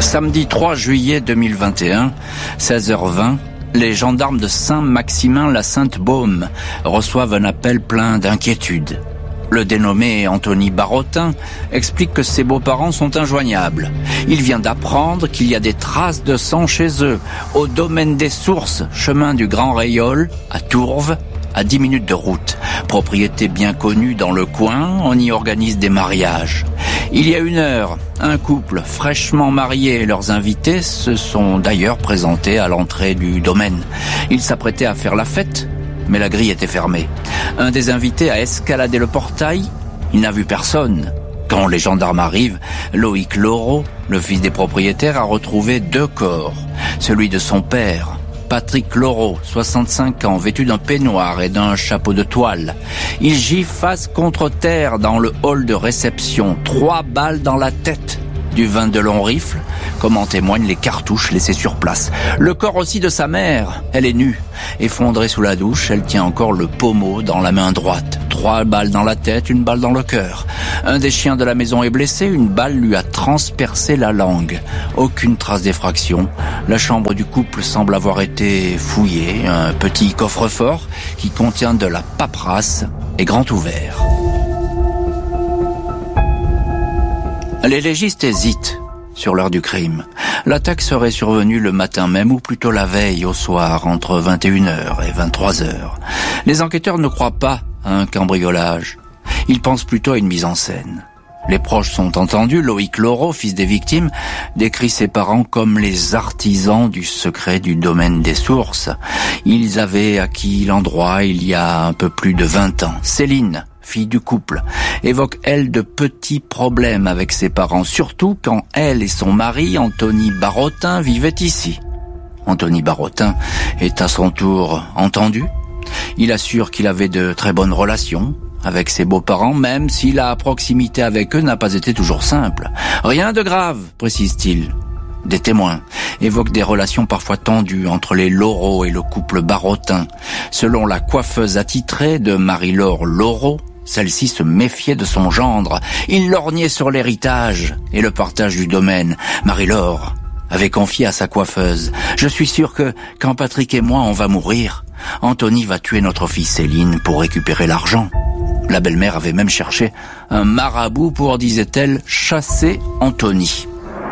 Samedi 3 juillet 2021, 16h20, les gendarmes de Saint-Maximin-la-Sainte-Baume reçoivent un appel plein d'inquiétude. Le dénommé Anthony Barotin explique que ses beaux-parents sont injoignables. Il vient d'apprendre qu'il y a des traces de sang chez eux, au domaine des Sources, chemin du Grand Rayol, à Tourves, à 10 minutes de route. Propriété bien connue dans le coin, on y organise des mariages. Il y a 1 heure, un couple fraîchement marié et leurs invités se sont d'ailleurs présentés à l'entrée du domaine. Ils s'apprêtaient à faire la fête, mais la grille était fermée. Un des invités a escaladé le portail, il n'a vu personne. Quand les gendarmes arrivent, Loïc Laureau, le fils des propriétaires, a retrouvé 2 corps. Celui de son père, Patrick Laureau, 65 ans, vêtu d'un peignoir et d'un chapeau de toile. Il gît face contre terre dans le hall de réception, 3 balles dans la tête. Du vin de long rifle, comme en témoignent les cartouches laissées sur place. Le corps aussi de sa mère, elle est nue. Effondrée sous la douche, elle tient encore le pommeau dans la main droite. 3 balles dans la tête, 1 balle dans le cœur. Un des chiens de la maison est blessé, 1 balle lui a transpercé la langue. Aucune trace d'effraction. La chambre du couple semble avoir été fouillée. Un petit coffre-fort qui contient de la paperasse est grand ouvert. Les légistes hésitent sur l'heure du crime. L'attaque serait survenue le matin même ou plutôt la veille au soir entre 21h et 23h. Les enquêteurs ne croient pas à un cambriolage. Ils pensent plutôt à une mise en scène. Les proches sont entendus. Loïc Laureau, fils des victimes, décrit ses parents comme les artisans du secret du domaine des Sources. Ils avaient acquis l'endroit il y a un peu plus de 20 ans. Céline, fille du couple, évoque, elle, de petits problèmes avec ses parents, surtout quand elle et son mari, Anthony Barotin, vivaient ici. Anthony Barotin est à son tour entendu. Il assure qu'il avait de très bonnes relations avec ses beaux-parents, même si la proximité avec eux n'a pas été toujours simple. Rien de grave, précise-t-il. Des témoins évoquent des relations parfois tendues entre les Laureau et le couple Barotin. Selon la coiffeuse attitrée de Marie-Laure Laureau, celle-ci se méfiait de son gendre. Il lorgnait sur l'héritage et le partage du domaine. Marie-Laure avait confié à sa coiffeuse: « Je suis sûre que, quand Patrick et moi on va mourir, Anthony va tuer notre fille Céline pour récupérer l'argent. » La belle-mère avait même cherché un marabout pour, disait-elle, chasser Anthony.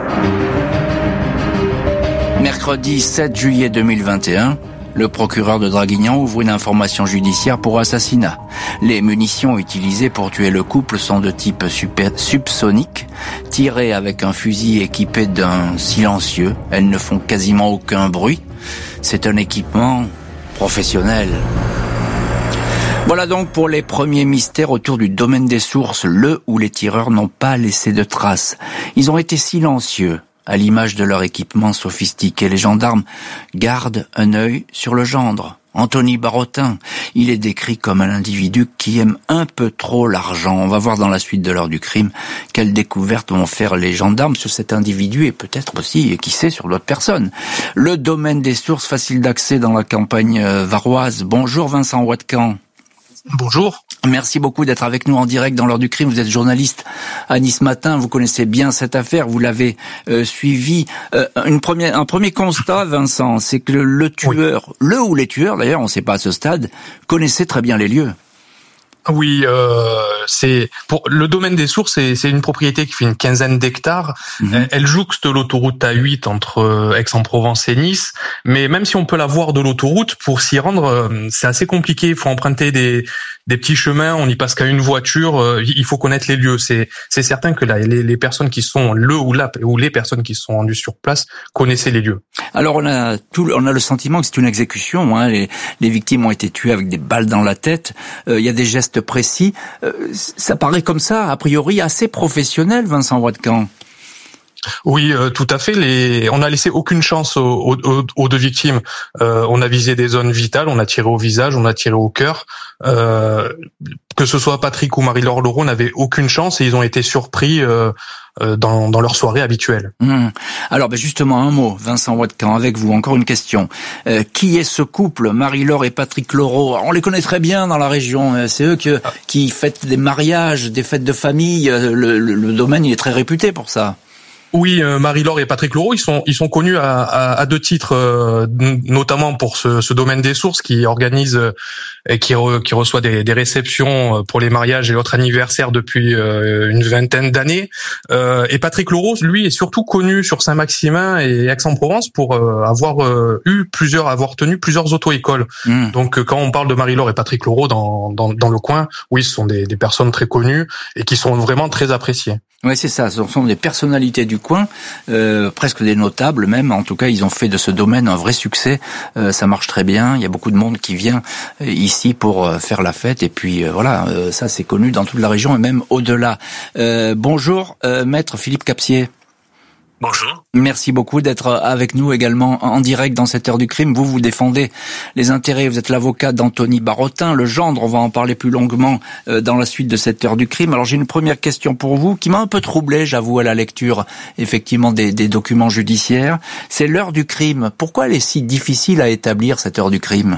Mercredi 7 juillet 2021, le procureur de Draguignan ouvre une information judiciaire pour assassinat. Les munitions utilisées pour tuer le couple sont de type subsonique, tirées avec un fusil équipé d'un silencieux. Elles ne font quasiment aucun bruit. C'est un équipement professionnel. Voilà donc pour les premiers mystères autour du domaine des Sources, le où les tireurs n'ont pas laissé de traces. Ils ont été silencieux, à l'image de leur équipement sophistiqué. Les gendarmes gardent un œil sur le gendre. Anthony Barotin, il est décrit comme un individu qui aime un peu trop l'argent. On va voir dans la suite de l'heure du crime quelles découvertes vont faire les gendarmes sur cet individu et peut-être aussi, et qui sait, sur d'autres personnes. Le domaine des Sources, facile d'accès dans la campagne varoise. Bonjour Vincent Watcan. Bonjour. Merci beaucoup d'être avec nous en direct dans l'heure du crime. Vous êtes journaliste à Nice Matin. Vous connaissez bien cette affaire. Vous l'avez suivi. Un premier constat, Vincent, c'est que le tueur, oui, le ou les tueurs, d'ailleurs, on ne sait pas à ce stade, connaissaient très bien les lieux. Oui, c'est pour le domaine des Sources, c'est une propriété qui fait une 15aine d'hectares. Elle jouxte l'autoroute A8 entre Aix-en-Provence et Nice, mais même si on peut la voir de l'autoroute, pour s'y rendre, c'est assez compliqué. Il faut emprunter des petits chemins, on n'y passe qu'à une voiture. Il faut connaître les lieux. C'est certain que là, les personnes qui sont ou les personnes qui sont rendues sur place connaissaient les lieux. Alors on a le sentiment que c'est une exécution. Hein. Les victimes ont été tuées avec des balles dans la tête. Il y a des gestes précis. Ça paraît comme ça, a priori, assez professionnel, Vincent Watcan. Oui, tout à fait. On n'a laissé aucune chance aux deux victimes. On a visé des zones vitales, on a tiré au visage, on a tiré au cœur. Que ce soit Patrick ou Marie-Laure Laureau n'avaient aucune chance et ils ont été surpris dans leur soirée habituelle. Alors justement, un mot, Vincent Watcan, avec vous, encore une question. Qui est ce couple, Marie-Laure et Patrick Laureau? On les connaît très bien dans la région. C'est eux qui fêtent des mariages, des fêtes de famille. Le domaine, il est très réputé pour ça. Oui, Marie-Laure et Patrick Laureau, ils sont connus à deux titres, notamment pour ce domaine des sources qui organise et qui reçoit des réceptions pour les mariages et autres anniversaires depuis une vingtaine d'années. Et Patrick Laureau, lui, est surtout connu sur Saint-Maximin et Aix-en-Provence pour avoir tenu plusieurs auto-écoles. Donc, quand on parle de Marie-Laure et Patrick Laureau dans le coin, oui, ce sont des personnes très connues et qui sont vraiment très appréciées. Oui, c'est ça. Ce sont des personnalités du coin, presque des notables même. En tout cas, ils ont fait de ce domaine un vrai succès. Ça marche très bien. Il y a beaucoup de monde qui vient ici pour faire la fête. Et puis voilà, ça c'est connu dans toute la région et même au-delà. Bonjour, maître Philippe Capsier. Bonjour. Merci beaucoup d'être avec nous également en direct dans cette heure du crime. Vous défendez les intérêts, vous êtes l'avocat d'Anthony Barotin, le gendre, on va en parler plus longuement dans la suite de cette heure du crime. Alors j'ai une première question pour vous qui m'a un peu troublé, j'avoue, à la lecture effectivement des documents judiciaires. C'est l'heure du crime. Pourquoi elle est si difficile à établir, cette heure du crime?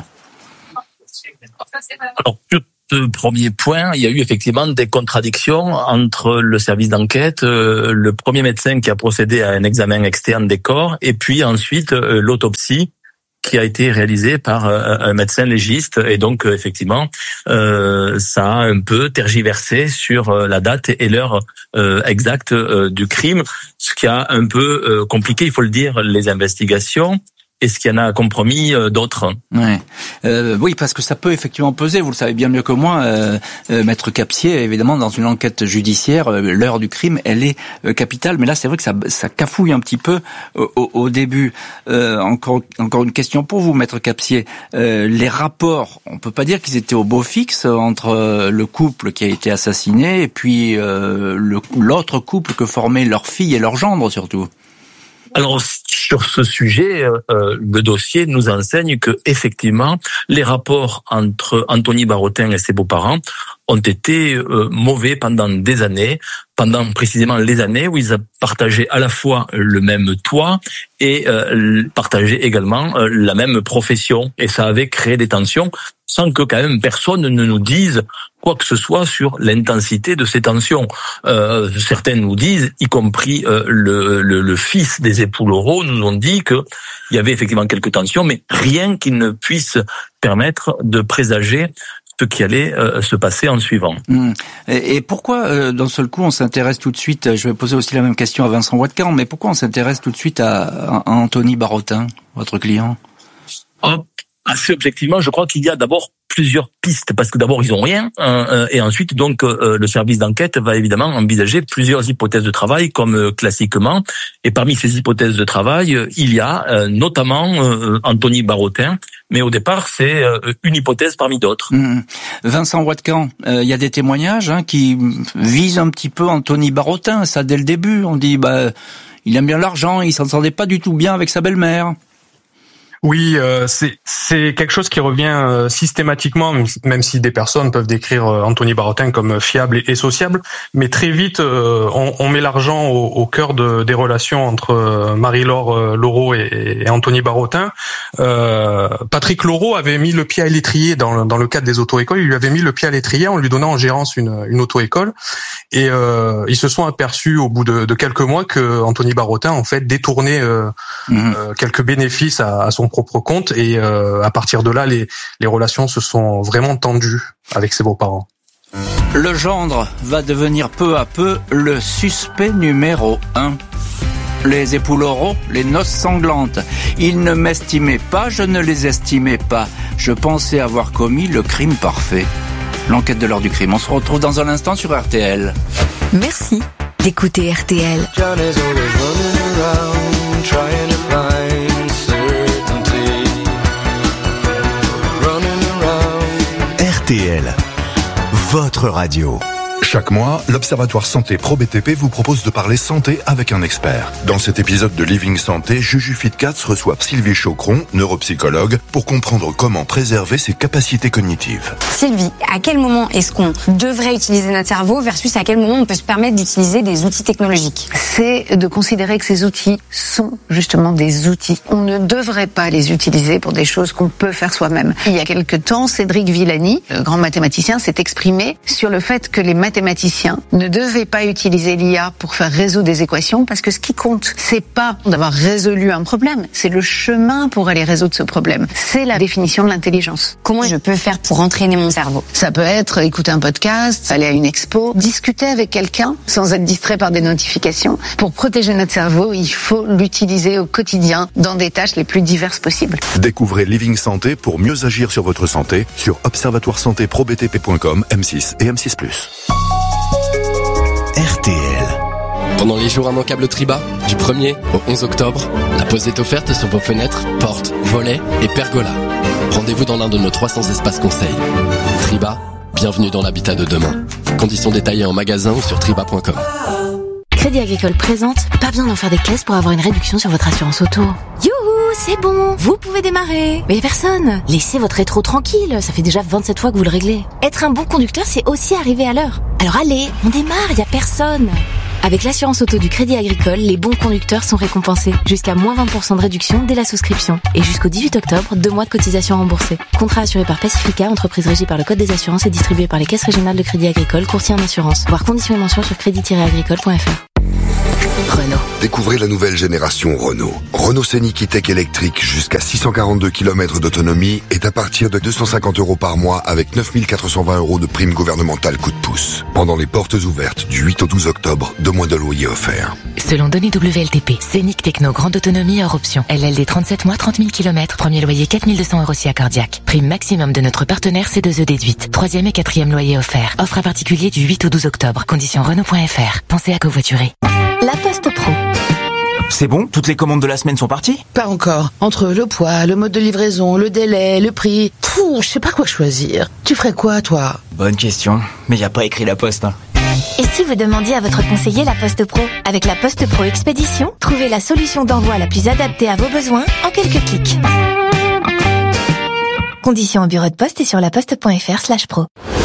Alors, premier point, il y a eu effectivement des contradictions entre le service d'enquête, le premier médecin qui a procédé à un examen externe des corps, et puis ensuite l'autopsie qui a été réalisée par un médecin légiste. Et donc, effectivement, ça a un peu tergiversé sur la date et l'heure exacte du crime, ce qui a un peu compliqué, il faut le dire, les investigations. Et ce qui en a compromis d'autres. Ouais. Oui, parce que ça peut effectivement peser, vous le savez bien mieux que moi, maître Capsier, évidemment, dans une enquête judiciaire, l'heure du crime, elle est capitale, mais là, c'est vrai que ça cafouille un petit peu au début. Encore une question pour vous, maître Capsier. Les rapports, on peut pas dire qu'ils étaient au beau fixe entre le couple qui a été assassiné et puis l'autre couple que formaient leur fille et leur gendre, surtout. Alors, sur ce sujet, le dossier nous enseigne que effectivement, les rapports entre Anthony Barotin et ses beaux-parents ont été mauvais pendant des années, pendant précisément les années où ils partageaient à la fois le même toit et partageaient également la même profession. Et ça avait créé des tensions sans que quand même personne ne nous dise quoi que ce soit sur l'intensité de ces tensions. Certains nous disent, y compris le fils des époux Laureau, nous ont dit qu'il y avait effectivement quelques tensions, mais rien qui ne puisse permettre de présager ce qui allait se passer en suivant. Et pourquoi, d'un seul coup, on s'intéresse tout de suite, je vais poser aussi la même question à Vincent Watkan, mais pourquoi on s'intéresse tout de suite à Anthony Barotin, votre client? Assez objectivement, je crois qu'il y a d'abord plusieurs pistes, parce que d'abord ils ont rien, et ensuite donc le service d'enquête va évidemment envisager plusieurs hypothèses de travail comme classiquement, et parmi ces hypothèses de travail, il y a notamment Anthony Barotin, mais au départ c'est une hypothèse parmi d'autres. Vincent Watkan, il y a des témoignages qui visent un petit peu Anthony Barotin, ça dès le début, on dit il aime bien l'argent, il s'entendait pas du tout bien avec sa belle-mère. Oui, c'est quelque chose qui revient systématiquement, même si des personnes peuvent décrire Anthony Barotin comme fiable et sociable, mais très vite on met l'argent au cœur des relations entre Marie-Laure Laureau et Anthony Barotin. Patrick Laureau avait mis le pied à l'étrier dans le cadre des auto-écoles, il lui avait mis le pied à l'étrier en lui donnant en gérance une auto-école, et ils se sont aperçus au bout de quelques mois que Anthony Barotin en fait détournait quelques bénéfices à son propre compte, et à partir de là les relations se sont vraiment tendues avec ses beaux-parents. Le gendre va devenir peu à peu le suspect numéro 1. Les époux Laureau, les noces sanglantes. Ils ne m'estimaient pas, je ne les estimais pas. Je pensais avoir commis le crime parfait. L'enquête de l'heure du crime. On se retrouve dans un instant sur RTL. Merci d'écouter RTL. RTL, votre radio. Chaque mois, l'Observatoire Santé Pro BTP vous propose de parler santé avec un expert. Dans cet épisode de Living Santé, Juju Fitcats reçoit Sylvie Chaucron, neuropsychologue, pour comprendre comment préserver ses capacités cognitives. Sylvie, à quel moment est-ce qu'on devrait utiliser notre cerveau versus à quel moment on peut se permettre d'utiliser des outils technologiques? C'est de considérer que ces outils sont justement des outils. On ne devrait pas les utiliser pour des choses qu'on peut faire soi-même. Il y a quelque temps, Cédric Villani, le grand mathématicien, s'est exprimé sur le fait que les mathématicien ne devait pas utiliser l'IA pour faire résoudre des équations, parce que ce qui compte, c'est pas d'avoir résolu un problème, c'est le chemin pour aller résoudre ce problème. C'est la définition de l'intelligence. Comment je peux faire pour entraîner mon cerveau? Ça peut être écouter un podcast, aller à une expo, discuter avec quelqu'un sans être distrait par des notifications. Pour protéger notre cerveau, il faut l'utiliser au quotidien dans des tâches les plus diverses possibles. Découvrez Living Santé pour mieux agir sur votre santé sur observatoiresantéprobtp.com, M6 et M6+. RTL. Pendant les jours immanquables Triba, du 1er au 11 octobre, la pause est offerte sur vos fenêtres, portes, volets et pergolas. Rendez-vous dans l'un de nos 300 espaces conseils. Triba, bienvenue dans l'habitat de demain. Conditions détaillées en magasin ou sur triba.com. Crédit Agricole présente, pas besoin d'en faire des caisses pour avoir une réduction sur votre assurance auto. Youhou, c'est bon, vous pouvez démarrer. Mais personne, laissez votre rétro tranquille, ça fait déjà 27 fois que vous le réglez. Être un bon conducteur, c'est aussi arriver à l'heure. Alors allez, on démarre, y a personne. Avec l'assurance auto du Crédit Agricole, les bons conducteurs sont récompensés. Jusqu'à moins 20% de réduction dès la souscription. Et jusqu'au 18 octobre, 2 mois de cotisation remboursée. Contrat assuré par Pacifica, entreprise régie par le Code des assurances et distribué par les caisses régionales de Crédit Agricole, courtier en assurance. Voir conditions et mentions sur crédit-agricole.fr. Renault. Découvrez la nouvelle génération Renault. Renault Scénic E-Tech électrique jusqu'à 642 km d'autonomie est à partir de 250 € par mois avec 9 420 € de prime gouvernementale coup de pouce. Pendant les portes ouvertes du 8 au 12 octobre, 2 mois de loyer offerts. Selon données WLTP, Scénic Techno grande autonomie hors option. LLD 37 mois, 30 000 km, premier loyer 4 200 € si accordiaque. Prime maximum de notre partenaire C2E déduite. 3e et 4e loyer offert. Offre à particulier du 8 au 12 octobre. Conditions Renault.fr. Pensez à covoiturer. La Poste Pro. C'est bon? Toutes les commandes de la semaine sont parties? Pas encore. Entre le poids, le mode de livraison, le délai, le prix... je sais pas quoi choisir. Tu ferais quoi, toi? Bonne question. Mais y a pas écrit La Poste, hein. Et si vous demandiez à votre conseiller La Poste Pro? Avec La Poste Pro Expédition, trouvez la solution d'envoi la plus adaptée à vos besoins en quelques clics. Conditions au bureau de poste et sur laposte.fr/pro.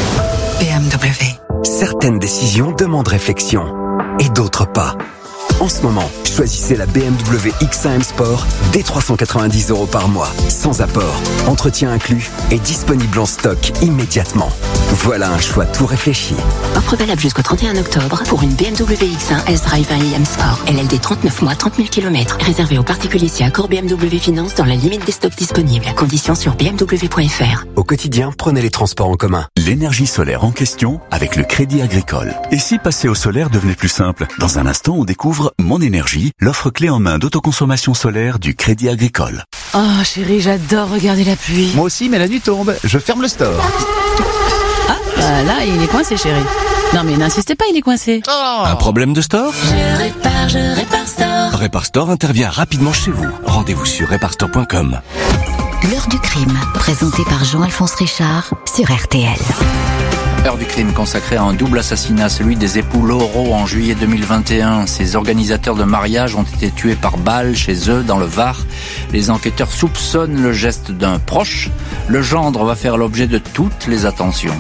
BMW. Certaines décisions demandent réflexion et d'autres pas. En ce moment, choisissez la BMW X1 M Sport dès 390 € par mois, sans apport, entretien inclus et disponible en stock immédiatement. Voilà un choix tout réfléchi. Offre valable jusqu'au 31 octobre pour une BMW X1 S-Drive 1 M Sport. LLD 39 mois, 30 000 km. Réservé aux particuliers si accord BMW Finance dans la limite des stocks disponibles. Conditions sur bmw.fr. Au quotidien, prenez les transports en commun. L'énergie solaire en question avec le Crédit Agricole. Et si passer au solaire devenait plus simple? Dans un instant, on découvre Mon Énergie, l'offre clé en main d'autoconsommation solaire du Crédit Agricole. Oh chérie, j'adore regarder la pluie. Moi aussi, mais la nuit tombe. Je ferme le store. Ah, là, il est coincé, chérie. Non mais n'insistez pas, il est coincé. Oh. Un problème de store? Je répare Store. Répare Store intervient rapidement chez vous. Rendez-vous sur reparestore.com. L'heure du crime, présenté par Jean-Alphonse Richard sur RTL. Heure du crime consacrée à un double assassinat, celui des époux Laureau en juillet 2021. Ces organisateurs de mariage ont été tués par balle chez eux dans le Var. Les enquêteurs soupçonnent le geste d'un proche. Le gendre va faire l'objet de toutes les attentions.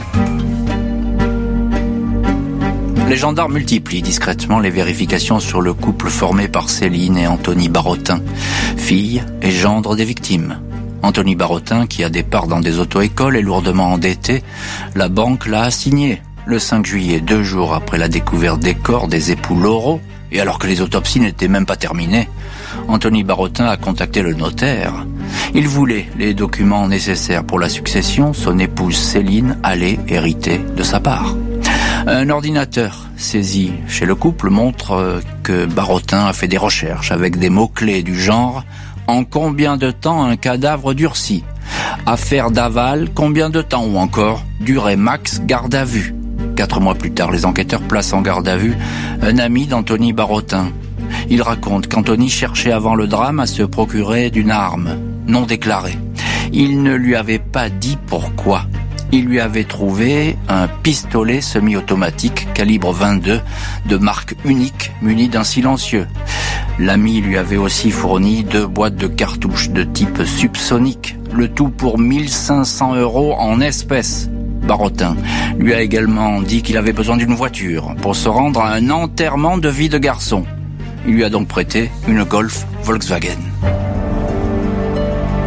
Les gendarmes multiplient discrètement les vérifications sur le couple formé par Céline et Anthony Barotin, fille et gendre des victimes. Anthony Barotin, qui a des parts dans des auto-écoles, est lourdement endetté. La banque l'a assigné le 5 juillet, 2 jours après la découverte des corps des époux Laureau, et alors que les autopsies n'étaient même pas terminées. Anthony Barotin a contacté le notaire. Il voulait les documents nécessaires pour la succession. Son épouse Céline allait hériter de sa part. Un ordinateur saisi chez le couple montre que Barotin a fait des recherches avec des mots-clés du genre « En combien de temps un cadavre durcit ? Affaire d'aval, combien de temps ? Ou encore durée max garde à vue ?» 4 mois plus tard, les enquêteurs placent en garde à vue un ami d'Anthony Barotin. Il raconte qu'Anthony cherchait avant le drame à se procurer d'une arme non déclarée. Il ne lui avait pas dit pourquoi. Il lui avait trouvé un pistolet semi-automatique calibre 22 de marque unique muni d'un silencieux. L'ami lui avait aussi fourni 2 boîtes de cartouches de type subsonique, le tout pour 1 500 € en espèces. Barotin lui a également dit qu'il avait besoin d'une voiture pour se rendre à un enterrement de vie de garçon. Il lui a donc prêté une Golf Volkswagen.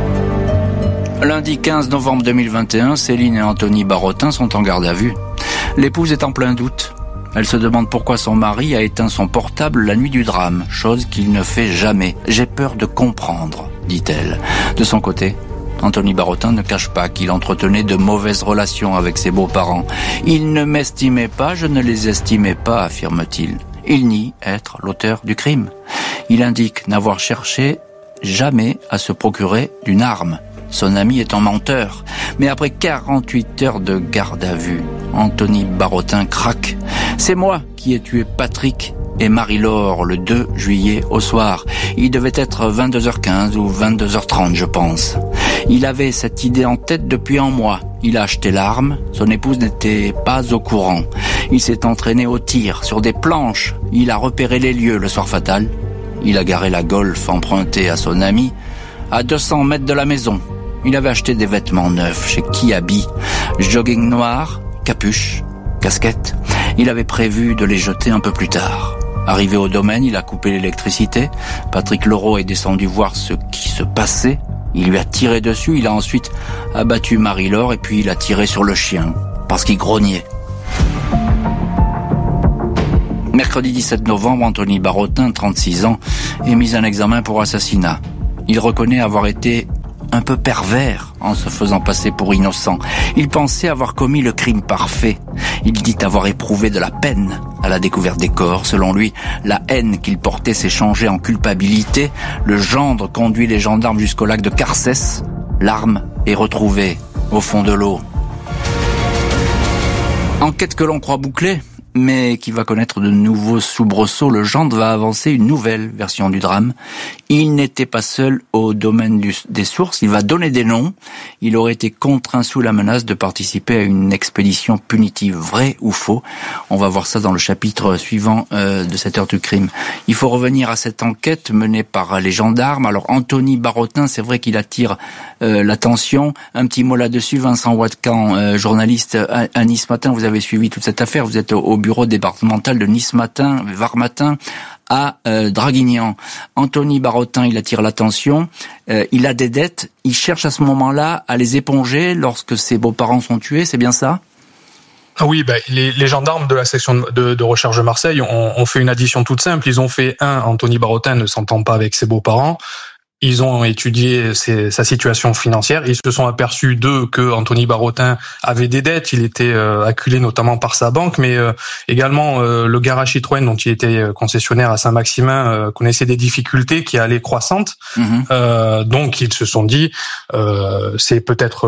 Lundi 15 novembre 2021, Céline et Anthony Barotin sont en garde à vue. L'épouse est en plein doute. Elle se demande pourquoi son mari a éteint son portable la nuit du drame, chose qu'il ne fait jamais. « J'ai peur de comprendre », dit-elle. De son côté, Anthony Barotin ne cache pas qu'il entretenait de mauvaises relations avec ses beaux-parents. « Ils ne m'estimaient pas, je ne les estimais pas », affirme-t-il. Il nie être l'auteur du crime. Il indique n'avoir cherché jamais à se procurer d'une arme. Son ami est un menteur. Mais après 48 heures de garde à vue, Anthony Barotin craque. « C'est moi qui ai tué Patrick et Marie-Laure le 2 juillet au soir. Il devait être 22h15 ou 22h30, je pense. Il avait cette idée en tête depuis un mois. Il a acheté l'arme. Son épouse n'était pas au courant. Il s'est entraîné au tir sur des planches. Il a repéré les lieux le soir fatal. Il a garé la Golf empruntée à son ami à 200 mètres de la maison. Il avait acheté des vêtements neufs chez Kiabi, jogging noir, capuche, casquette. Il avait prévu de les jeter un peu plus tard. Arrivé au domaine, il a coupé l'électricité. Patrick Leroux est descendu voir ce qui se passait. Il lui a tiré dessus. Il a ensuite abattu Marie-Laure et puis il a tiré sur le chien parce qu'il grognait. Mercredi 17 novembre, Anthony Barotin, 36 ans, est mis en examen pour assassinat. Il reconnaît avoir été un peu pervers en se faisant passer pour innocent. Il pensait avoir commis le crime parfait. Il dit avoir éprouvé de la peine à la découverte des corps. Selon lui, la haine qu'il portait s'est changée en culpabilité. Le gendre conduit les gendarmes jusqu'au lac de Carcès. L'arme est retrouvée au fond de l'eau. Enquête que l'on croit bouclée, mais qui va connaître de nouveaux soubresauts. Le gendre va avancer une nouvelle version du drame. Il n'était pas seul au domaine des sources, il va donner des noms. Il aurait été contraint sous la menace de participer à une expédition punitive. Vrai ou faux? On va voir ça dans le chapitre suivant de cette heure du crime. Il faut revenir à cette enquête menée par les gendarmes. Alors Anthony Barotin, c'est vrai qu'il attire l'attention. Un petit mot là-dessus, Vincent Watkan, journaliste à Nice Matin, vous avez suivi toute cette affaire, vous êtes au bureau départemental de Nice Matin, Var Matin, à Draguignan. Anthony Barotin, il attire l'attention, il a des dettes, il cherche à ce moment-là à les éponger lorsque ses beaux-parents sont tués, c'est bien ça? Oui, les gendarmes de la section de recherche de Marseille ont fait une addition toute simple. Ils ont fait Anthony Barotin ne s'entend pas avec ses beaux-parents. Ils ont étudié sa situation financière. Ils se sont aperçus que Anthony Barotin avait des dettes. Il était acculé notamment par sa banque, mais également le garage Citroën dont il était concessionnaire à Saint-Maximin connaissait des difficultés qui allaient croissantes. Donc ils se sont dit c'est peut-être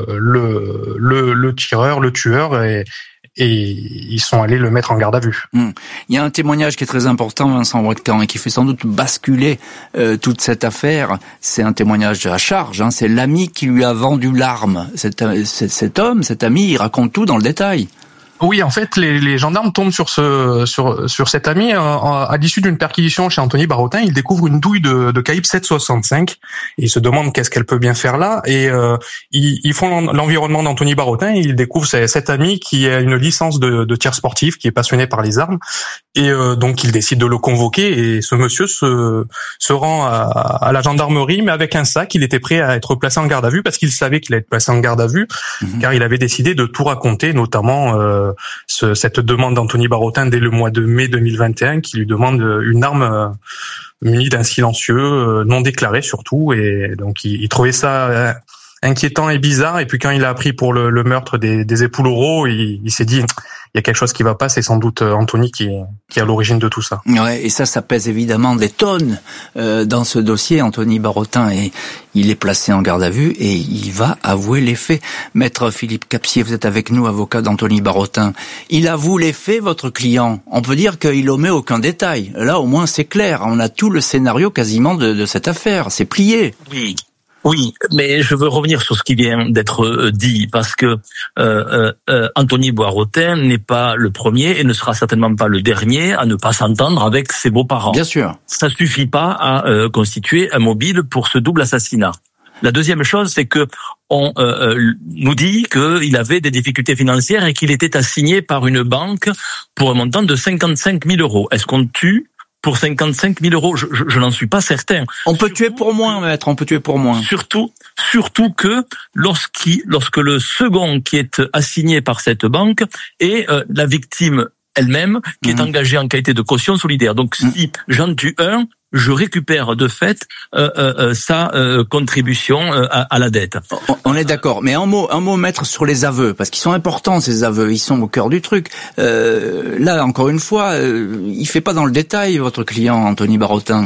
le tireur, le tueur, et ils sont allés le mettre en garde à vue. Il y a un témoignage qui est très important, Vincent Watkan, et qui fait sans doute basculer toute cette affaire. C'est un témoignage à charge, c'est l'ami qui lui a vendu l'arme. Cet homme, cet ami, il raconte tout dans le détail. Oui, en fait, les gendarmes tombent sur cet ami à l'issue d'une perquisition chez Anthony Barotin. Ils découvrent une douille de calibre 7,65 et ils se demandent qu'est-ce qu'elle peut bien faire là. Et ils font l'environnement d'Anthony Barotin. Et ils découvrent cet ami qui a une licence de tir sportif, qui est passionné par les armes. Et donc ils décident de le convoquer. Et ce monsieur se rend à la gendarmerie, mais avec un sac. Il était prêt à être placé en garde à vue parce qu'il savait qu'il allait être placé en garde à vue, car il avait décidé de tout raconter, notamment cette demande d'Anthony Barotin dès le mois de mai 2021 qui lui demande une arme munie d'un silencieux non déclaré surtout, et donc il trouvait ça inquiétant et bizarre. Et puis quand il a appris pour le meurtre des époux Leroux, il s'est dit il y a quelque chose qui va pas, c'est sans doute Anthony qui est à l'origine de tout ça. Ouais, et ça pèse évidemment des tonnes dans ce dossier. Anthony Barotin, il est placé en garde à vue et il va avouer les faits. Maître Philippe Capsier, vous êtes avec nous, avocat d'Anthony Barotin. Il avoue les faits, votre client. On peut dire qu'il omet aucun détail. Là, au moins, c'est clair. On a tout le scénario quasiment de cette affaire. C'est plié. Oui, mais je veux revenir sur ce qui vient d'être dit, parce que Anthony Barotin n'est pas le premier et ne sera certainement pas le dernier à ne pas s'entendre avec ses beaux-parents. Bien sûr. Ça suffit pas à constituer un mobile pour ce double assassinat. La deuxième chose, c'est que on nous dit qu'il avait des difficultés financières et qu'il était assigné par une banque pour un montant de 55 000 euros. Est-ce qu'on tue pour 55 000 euros? Je n'en suis pas certain. On peut tuer pour moins, maître, on peut tuer pour moins. surtout que lorsque le second qui est assigné par cette banque est la victime elle-même qui est engagée en qualité de caution solidaire. Donc si j'en tue un, je récupère de fait sa contribution à la dette. On est d'accord, mais un mot maître sur les aveux, parce qu'ils sont importants ces aveux, ils sont au cœur du truc. Là, encore une fois, il fait pas dans le détail votre client Anthony Barotin.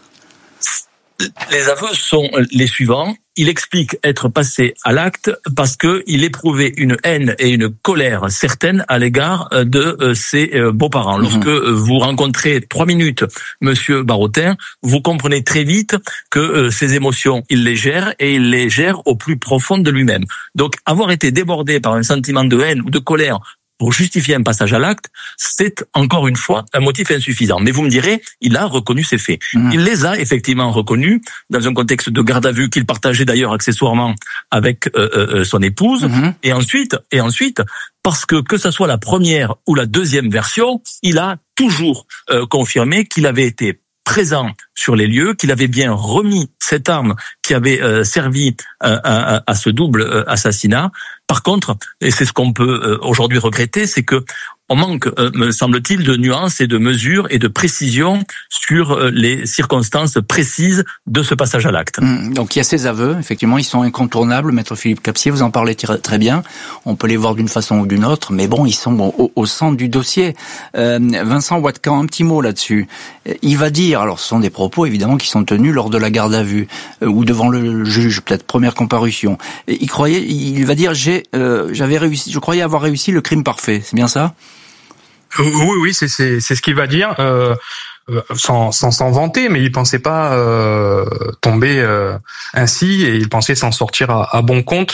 Les aveux sont les suivants. Il explique être passé à l'acte parce que il éprouvait une haine et une colère certaine à l'égard de ses beaux-parents. Lorsque vous rencontrez 3 minutes Monsieur Barotin, vous comprenez très vite que ces émotions, il les gère et il les gère au plus profond de lui-même. Donc, avoir été débordé par un sentiment de haine ou de colère pour justifier un passage à l'acte, c'est encore une fois un motif insuffisant. Mais vous me direz, il a reconnu ses faits. Il les a effectivement reconnus dans un contexte de garde à vue qu'il partageait d'ailleurs accessoirement avec son épouse. Et ensuite, parce que ça soit la première ou la deuxième version, il a toujours confirmé qu'il avait été présent sur les lieux, qu'il avait bien remis cette arme qui avait servi à ce double assassinat. Par contre, et c'est ce qu'on peut aujourd'hui regretter, c'est que on manque, me semble-t-il, de nuances et de mesures et de précision sur les circonstances précises de ce passage à l'acte. Donc il y a ces aveux, effectivement, ils sont incontournables. Maître Philippe Capsier, vous en parlez très bien. On peut les voir d'une façon ou d'une autre, mais bon, ils sont au centre du dossier. Vincent Watkan, un petit mot là-dessus. Il va dire, alors ce sont des propos évidemment qui sont tenus lors de la garde à vue ou devant le juge, peut-être première comparution. Et il va dire je croyais avoir réussi le crime parfait. C'est bien ça? Oui, c'est ce qu'il va dire, sans s'en vanter, mais il pensait pas tomber ainsi, et il pensait s'en sortir à bon compte.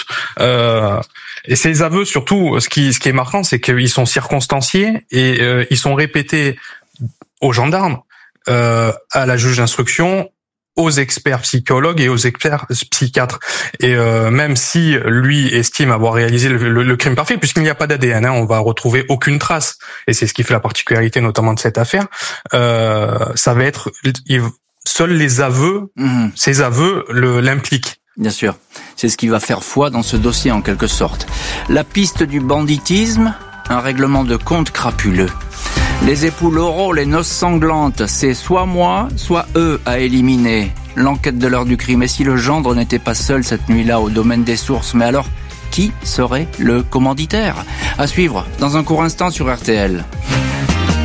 Et ces aveux, surtout, ce qui est marquant, c'est qu'ils sont circonstanciés et ils sont répétés aux gendarmes, à la juge d'instruction, aux experts psychologues et aux experts psychiatres. Et même si lui estime avoir réalisé le crime parfait, puisqu'il n'y a pas d'ADN, on va retrouver aucune trace. Et c'est ce qui fait la particularité notamment de cette affaire. Ça va être seuls les aveux, ces aveux l'impliquent. Bien sûr, c'est ce qui va faire foi dans ce dossier en quelque sorte. La piste du banditisme, un règlement de compte crapuleux. Les époux Laureau, les noces sanglantes, c'est soit moi, soit eux à éliminer. L'enquête de l'heure du crime. Et si le gendre n'était pas seul cette nuit-là au domaine des sources, mais alors, qui serait le commanditaire? À suivre dans un court instant sur RTL.